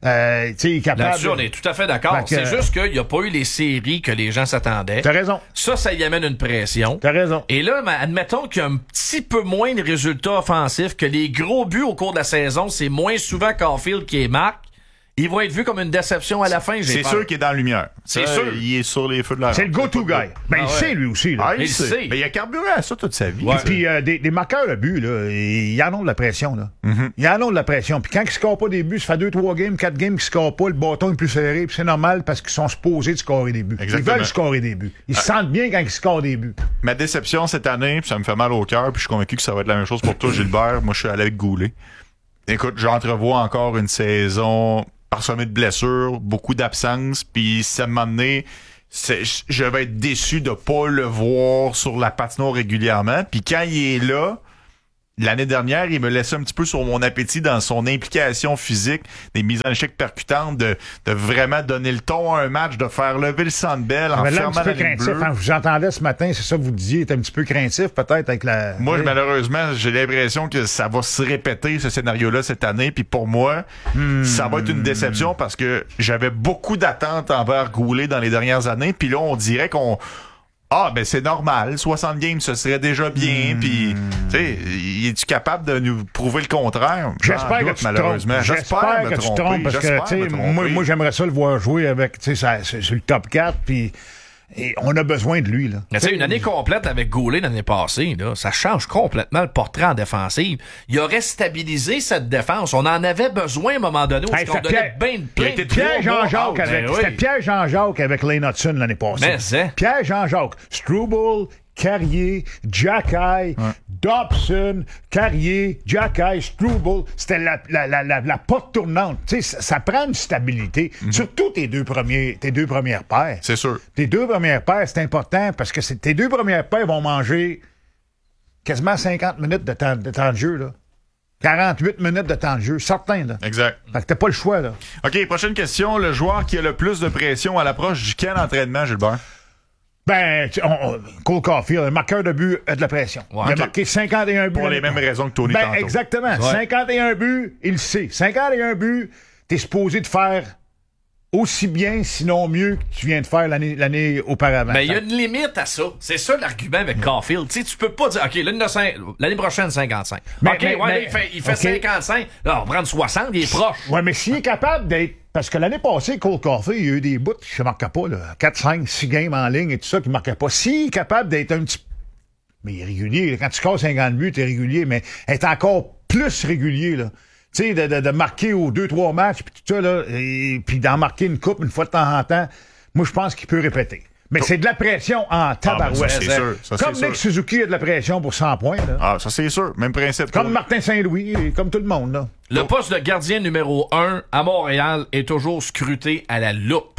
Là-dessus, on est tout à fait d'accord. C'est juste qu'il n'y a pas eu les séries que les gens s'attendaient. T'as raison. Ça y amène une pression. T'as raison. Et là, admettons qu'il y a un petit peu moins de résultats offensifs, que les gros buts au cours de la saison, c'est moins souvent Caulfield qui est marque. Il va être vu comme une déception à la fin, C'est sûr qu'il est dans la lumière. C'est sûr. Il est sur les feux de la rampe. C'est le go-to guy. Il sait, lui aussi. Là. Il sait. Mais il a carburé à ça toute sa vie. Ouais. Puis des marqueurs de but, là, ils en ont de la pression. Là. Ils en ont de la pression. Puis quand ils ne scorent pas des buts, ça fait 2-3 games, 4 games qu'ils ne scorent pas, le bâton est plus serré. Puis c'est normal parce qu'ils sont supposés de scorer des buts. Exactement. Ils veulent scorer des buts. Ils se sentent bien quand ils scorent des buts. Ma déception cette année, puis ça me fait mal au cœur, puis je suis convaincu que ça va être la même chose pour toi, Gilbert. Moi, je suis allé avec Goulet. Écoute, j'entrevois encore une saison parsemée de blessures, beaucoup d'absences, puis ça m'a amené... Je vais être déçu de pas le voir sur la patinoire régulièrement. Puis quand il est là, l'année dernière, il me laissait un petit peu sur mon appétit dans son implication physique, des mises en échec percutantes, de vraiment donner le ton à un match, de faire lever le Sandbell en fermant la ligne bleue. Quand vous entendais ce matin, c'est ça que vous disiez, il était un petit peu craintif peut-être avec la... Moi, malheureusement, j'ai l'impression que ça va se répéter, ce scénario-là, cette année. Puis pour moi, ça va être une déception parce que j'avais beaucoup d'attentes envers Goulet dans les dernières années. Puis là, on dirait qu'on... ben c'est normal, 60 games, ce serait déjà bien, puis tu sais, es-tu capable de nous prouver le contraire? J'espère que tu malheureusement. J'espère que tu te trompes, parce que, tu sais, moi j'aimerais ça le voir jouer avec, tu sais, sur le top 4, puis on a besoin de lui, là. Tu sais, une année complète avec Goulet l'année passée, là, ça change complètement le portrait en défensive. Il aurait stabilisé cette défense. On en avait besoin à un moment donné. On donnait bien de plein de Pierre-Jean-Jacques avec... C'était Pierre-Jean-Jacques avec Lane Hudson l'année passée. Mais Pierre-Jean-Jacques, Struble, Carrier, Jacky, Dobson, Carrier, Jacky, Struble, c'était la porte tournante. Tu sais, ça prend une stabilité. Surtout tes deux premières paires. C'est sûr. Tes deux premières paires, c'est important parce que tes deux premières paires vont manger quasiment 50 minutes de temps de jeu, là. 48 minutes de temps de jeu, certain, là. Exact. Fait que t'as pas le choix, là. OK, prochaine question. Le joueur qui a le plus de pression à l'approche du camp d'entraînement, Gilbert? Cole Caulfield, le marqueur de but a de la pression. Il a marqué 51 buts. Pour les mêmes raisons que Tony tantôt. Exactement. Ouais. 51 buts, il le sait. 51 buts, t'es supposé de faire aussi bien, sinon mieux, que tu viens de faire l'année auparavant. Mais il y a une limite à ça. C'est ça l'argument avec Caulfield. Tu sais, tu peux pas dire, OK, l'année prochaine, 55. Il fait 55. Là, on va prendre 60, il est proche. Ouais, mais s'il est capable d'être... Parce que l'année passée, Cole Caulfield, il y a eu des bouts qui ne marquaient pas, là. 4, 5, 6 games en ligne et tout ça qui ne marquaient pas. S'il est capable d'être un petit... Mais il est régulier. Quand tu scores 50 buts, t'es régulier, mais être encore plus régulier, là. Tu sais, de marquer aux 2-3 matchs, puis tout ça, là, et puis d'en marquer une coupe une fois de temps en temps, moi, je pense qu'il peut répéter. Mais c'est de la pression en tabarouette. Ça, c'est sûr. Ça, comme c'est Nick sûr. Suzuki a de la pression pour 100 points. Là. Ah, ça, c'est sûr. Même principe. Comme Martin Saint-Louis, et comme tout le monde. Là. Le poste de gardien numéro 1 à Montréal est toujours scruté à la loupe.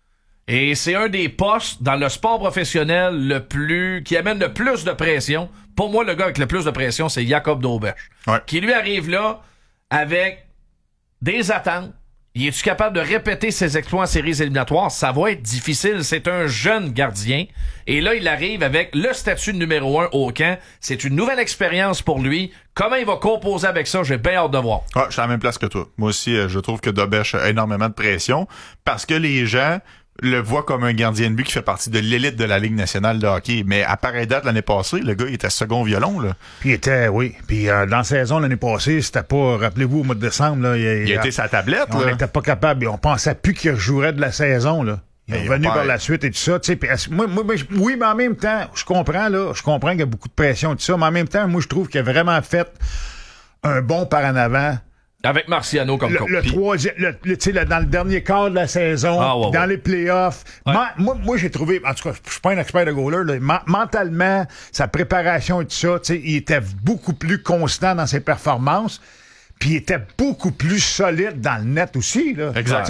Et c'est un des postes dans le sport professionnel qui amène le plus de pression. Pour moi, le gars avec le plus de pression, c'est Jacob Dauberge. Ouais. Qui lui arrive là avec des attentes. Il est-tu capable de répéter ses exploits en séries éliminatoires? Ça va être difficile. C'est un jeune gardien. Et là, il arrive avec le statut de numéro 1 au camp. C'est une nouvelle expérience pour lui. Comment il va composer avec ça? J'ai bien hâte de voir. Ah, je suis à la même place que toi. Moi aussi, je trouve que Dauberge a énormément de pression parce que les gens le voit comme un gardien de but qui fait partie de l'élite de la Ligue nationale de hockey. Mais à pareille date, l'année passée, le gars, il était second violon, là. Puis il était, oui. Puis dans la saison, l'année passée, c'était pas, rappelez-vous, au mois de décembre, là. Il a été sa tablette, on n'était pas capable. On pensait plus qu'il rejouerait de la saison, là. Il est revenu par la suite et tout ça. Tu sais, oui, mais en même temps, je comprends qu'il y a beaucoup de pression et tout ça, mais en même temps, moi, je trouve qu'il a vraiment fait un bon par en avant. Avec Marciano comme coach. Le troisième, dans le dernier quart de la saison, dans les playoffs. Ouais. Moi, j'ai trouvé, en tout cas, je suis pas un expert de goaler, là, mentalement, sa préparation et tout ça, il était beaucoup plus constant dans ses performances. Puis il était beaucoup plus solide dans le net aussi. Là. Exact.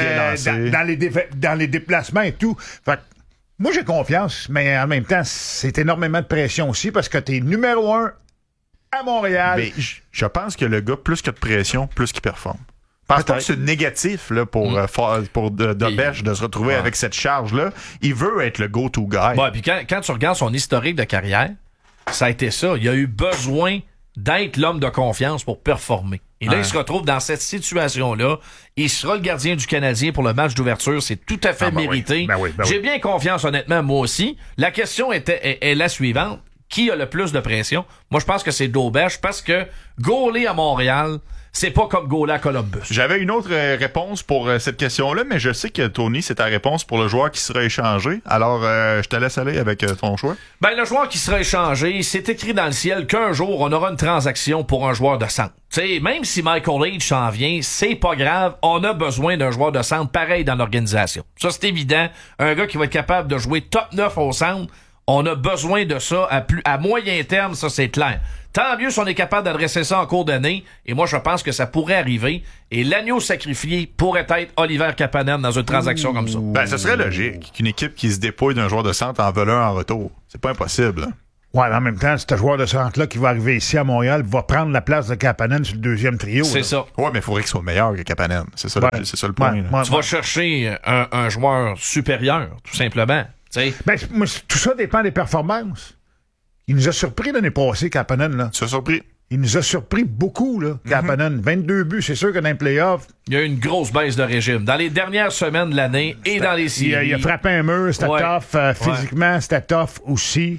Dans les déplacements et tout. Fait moi, j'ai confiance, mais en même temps, c'est énormément de pression aussi parce que t'es numéro 1 à Montréal. Mais je pense que le gars, plus qu'il y a de pression, plus qu'il performe. Je pense pas que c'est négatif là, pour Dauberge de se retrouver avec cette charge-là. Il veut être le go-to guy. Ouais, puis quand tu regardes son historique de carrière, ça a été ça. Il a eu besoin d'être l'homme de confiance pour performer. Et là, il se retrouve dans cette situation-là. Il sera le gardien du Canadien pour le match d'ouverture. C'est tout à fait mérité. J'ai bien confiance, honnêtement, moi aussi. La question est la suivante. Qui a le plus de pression? Moi, je pense que c'est Daubèche parce que gauler à Montréal, c'est pas comme gauler à Columbus. J'avais une autre réponse pour cette question-là, mais je sais que Tony, c'est ta réponse pour le joueur qui sera échangé. Alors, je te laisse aller avec ton choix. Ben, le joueur qui sera échangé, c'est écrit dans le ciel qu'un jour, on aura une transaction pour un joueur de centre. T'sais, même si Michael H s'en vient, c'est pas grave. On a besoin d'un joueur de centre pareil dans l'organisation. Ça, c'est évident. Un gars qui va être capable de jouer top 9 au centre, on a besoin de ça à moyen terme, ça, c'est clair. Tant mieux si on est capable d'adresser ça en cours d'année. Et moi, je pense que ça pourrait arriver. Et l'agneau sacrifié pourrait être Oliver Kapanen dans une transaction comme ça. Ben, ce serait logique qu'une équipe qui se dépouille d'un joueur de centre en vole un en retour. C'est pas impossible. Hein? Ouais, mais en même temps, ce joueur de centre-là qui va arriver ici à Montréal va prendre la place de Kapanen sur le deuxième trio. C'est ça. Ouais, mais il faudrait qu'il soit meilleur que Kapanen. C'est ça, c'est ça le point. Tu vas chercher un joueur supérieur, tout simplement. Ben, tout ça dépend des performances. Il nous a surpris l'année passée, Kapanen. Là. Ça a surpris. Il nous a surpris beaucoup, là, Kapanen. 22 buts, c'est sûr que dans les playoffs... Il y a eu une grosse baisse de régime. Dans les dernières semaines de l'année et dans les séries. Il a frappé un mur, c'était tough. Physiquement, c'était tough aussi.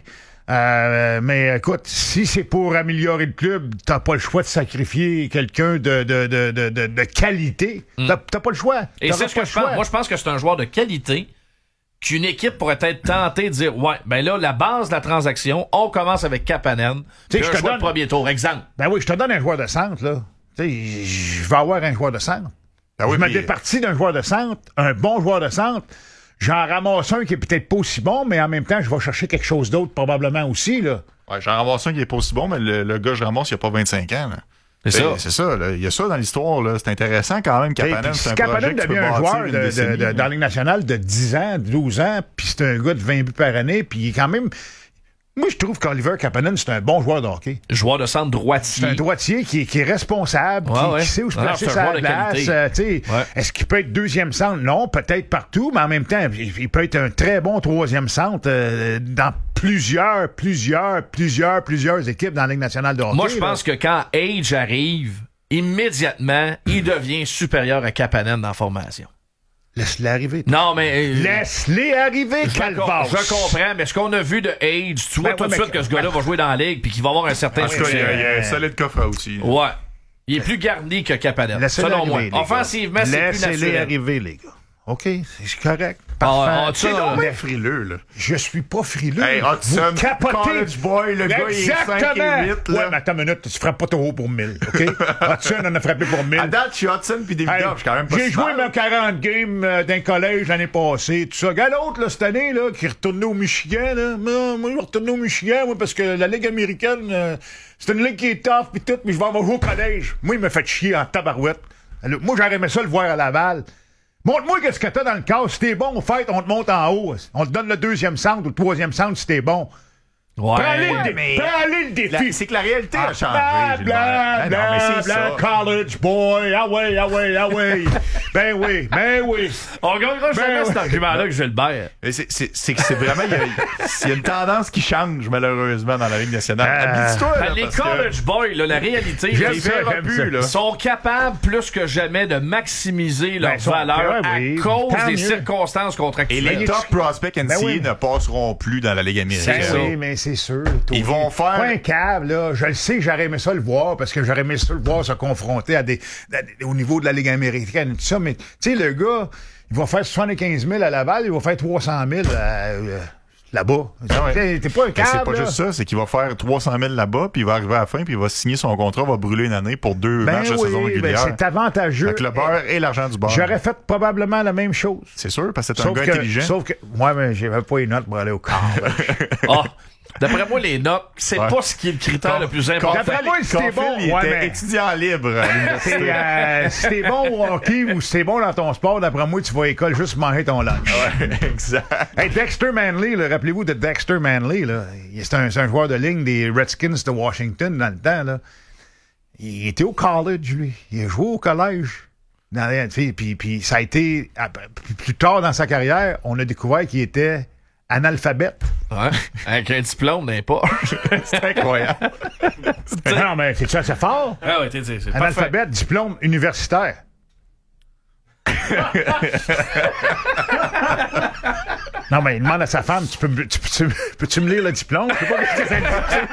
Mais écoute, si c'est pour améliorer le club, t'as pas le choix de sacrifier quelqu'un de qualité. T'as pas le choix. Et c'est ce que je pense. Moi, je pense que c'est un joueur de qualité qu'une équipe pourrait être tentée de dire, ouais, ben là, la base de la transaction, on commence avec Kapanen, puis un choix de premier tour, exemple. Ben oui, je te donne un joueur de centre, là. Tu sais, je vais avoir un joueur de centre. Ben oui, je me départis d'un joueur de centre, un bon joueur de centre. J'en ramasse un qui est peut-être pas aussi bon, mais en même temps, je vais chercher quelque chose d'autre probablement aussi, là. Ouais, j'en ramasse un qui est pas aussi bon, mais le gars que je ramasse, il a pas 25 ans, là. C'est ça, là. Il y a ça dans l'histoire, là. C'est intéressant quand même, Kapanen. C'est un projet devient un joueur dans la Ligue nationale de 10 ans, 12 ans, puis c'est un gars de 20 buts par année, puis il est quand même... Moi, je trouve qu'Oliver Kapanen, c'est un bon joueur de hockey. Joueur de centre droitier. C'est un droitier qui est responsable, qui sait où se placer sa place. Est-ce qu'il peut être deuxième centre? Non, peut-être partout, mais en même temps, il peut être un très bon troisième centre dans plusieurs équipes dans la Ligue nationale de hockey. Moi, je pense que quand Age arrive, immédiatement, il devient supérieur à Kapanen dans la formation. Laisse-les arriver. Non, mais... Laisse-les arriver, Calvas. Je comprends, mais ce qu'on a vu de Age, tu vois tout de suite que ce gars-là va jouer dans la Ligue puis qu'il va avoir un certain succès. Il y a un solide coffre aussi. Ouais. Il est plus garni que Kapanen, selon moi. Offensivement, c'est plus naturel. Laissez-les arriver, les gars. OK, c'est correct. C'est donc bien frileux, là. Je suis pas frileux. Hey, Hudson, college boy, le gars, il est 5 et 8, là. Ouais, mais attends une minute, tu frappes pas trop haut pour 1000, OK? Hudson en a frappé pour 1000. À date, je suis Hudson puis Davidov, je suis quand même pas J'ai joué mes 40 games d'un collège l'année passée, tout ça. Regarde l'autre, là, cette année, là, qui est retourné au Michigan, là. Moi, je vais retourner au Michigan, moi, parce que la Ligue américaine, c'est une ligue qui est tough pis tout, mais je vais avoir joué au collège. Moi, il m'a fait chier en tabarouette. Alors, moi, j'aurais aimé ça le voir à Laval. Montre-moi qu'est-ce que t'as dans le cas. Si t'es bon, fait, on te monte en haut. On te donne le deuxième centre ou le troisième centre si t'es bon. Ouais, Prends-les le défi. C'est que la réalité a changé. College boy. Ah ouais. Ben oui. On gagnera jamais cet argument-là que Gilbert. C'est que c'est vraiment... Il y a une tendance qui change, malheureusement, dans la Ligue nationale. Habite-toi, là, les college boys, la réalité, ils sont capables plus que jamais de maximiser leur valeur à cause des circonstances contractuelles. Et les top prospects NCAA ne passeront plus dans la Ligue américaine. Oui, mais c'est sûr. Ils vont faire... Pas un câble, là. Je le sais, j'aurais aimé ça le voir, parce que j'aurais aimé ça le voir se confronter au niveau de la Ligue américaine et tout ça. Mais, tu sais, le gars, il va faire 75 000 à Laval, il va faire 300 000 là-bas. T'es pas un câble, c'est pas juste ça, c'est qu'il va faire 300 000 là-bas, puis il va arriver à la fin, puis il va signer son contrat, va brûler une année pour 2 matchs de saison régulière. C'est avantageux. Avec le beurre et l'argent du beurre. J'aurais fait probablement la même chose. C'est sûr, parce que c'est un gars intelligent. Sauf que, moi, mais j'avais pas les notes pour aller au corps. D'après moi, les notes, c'est pas ce qui est le critère le plus important. D'après moi, si t'es bon, il était étudiant libre à l'université. Si t'es bon au hockey ou si t'es bon dans ton sport, d'après moi, tu vas à l'école juste manger ton lunch. Ouais, exact. Hey, Dexter Manley, là, rappelez-vous de Dexter Manley, là. C'est un joueur de ligne des Redskins de Washington dans le temps, là. Il était au college, lui. Il a joué au collège. Puis ça a été, plus tard dans sa carrière, on a découvert qu'il était analphabète. Ouais. Avec un diplôme d'un pas. C'est incroyable. Non, mais c'est ça, c'est fort. Ah ouais, c'est parfait. Analphabète, diplôme universitaire. Non, mais il demande à sa femme, peux-tu me lire le diplôme? Je sais pas ce que c'est.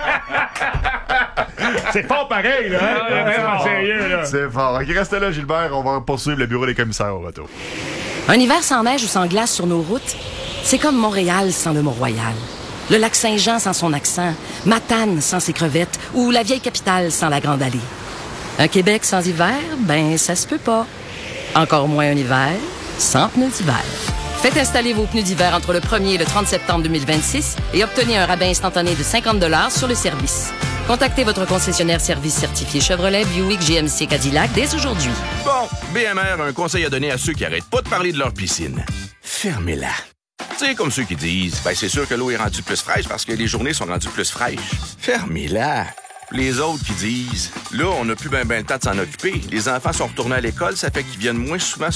C'est fort pareil, là. Hein? Sérieux, là. C'est fort. OK, reste là, Gilbert. On va poursuivre le bureau des commissaires au retour. Un hiver sans neige ou sans glace sur nos routes, c'est comme Montréal sans le Mont-Royal. Le lac Saint-Jean sans son accent, Matane sans ses crevettes ou la vieille capitale sans la Grande Allée. Un Québec sans hiver, ben ça se peut pas. Encore moins un hiver sans pneus d'hiver. Faites installer vos pneus d'hiver entre le 1er et le 30 septembre 2026 et obtenez un rabais instantané de 50 $ sur le service. Contactez votre concessionnaire service certifié Chevrolet, Buick, GMC, Cadillac dès aujourd'hui. Bon, BMR a un conseil à donner à ceux qui arrêtent pas de parler de leur piscine. Fermez-la. Tu sais, comme ceux qui disent, ben c'est sûr que l'eau est rendue plus fraîche parce que les journées sont rendues plus fraîches. Fermez-la. Les autres qui disent, là, on n'a plus ben le temps de s'en occuper. Les enfants sont retournés à l'école, ça fait qu'ils viennent moins souvent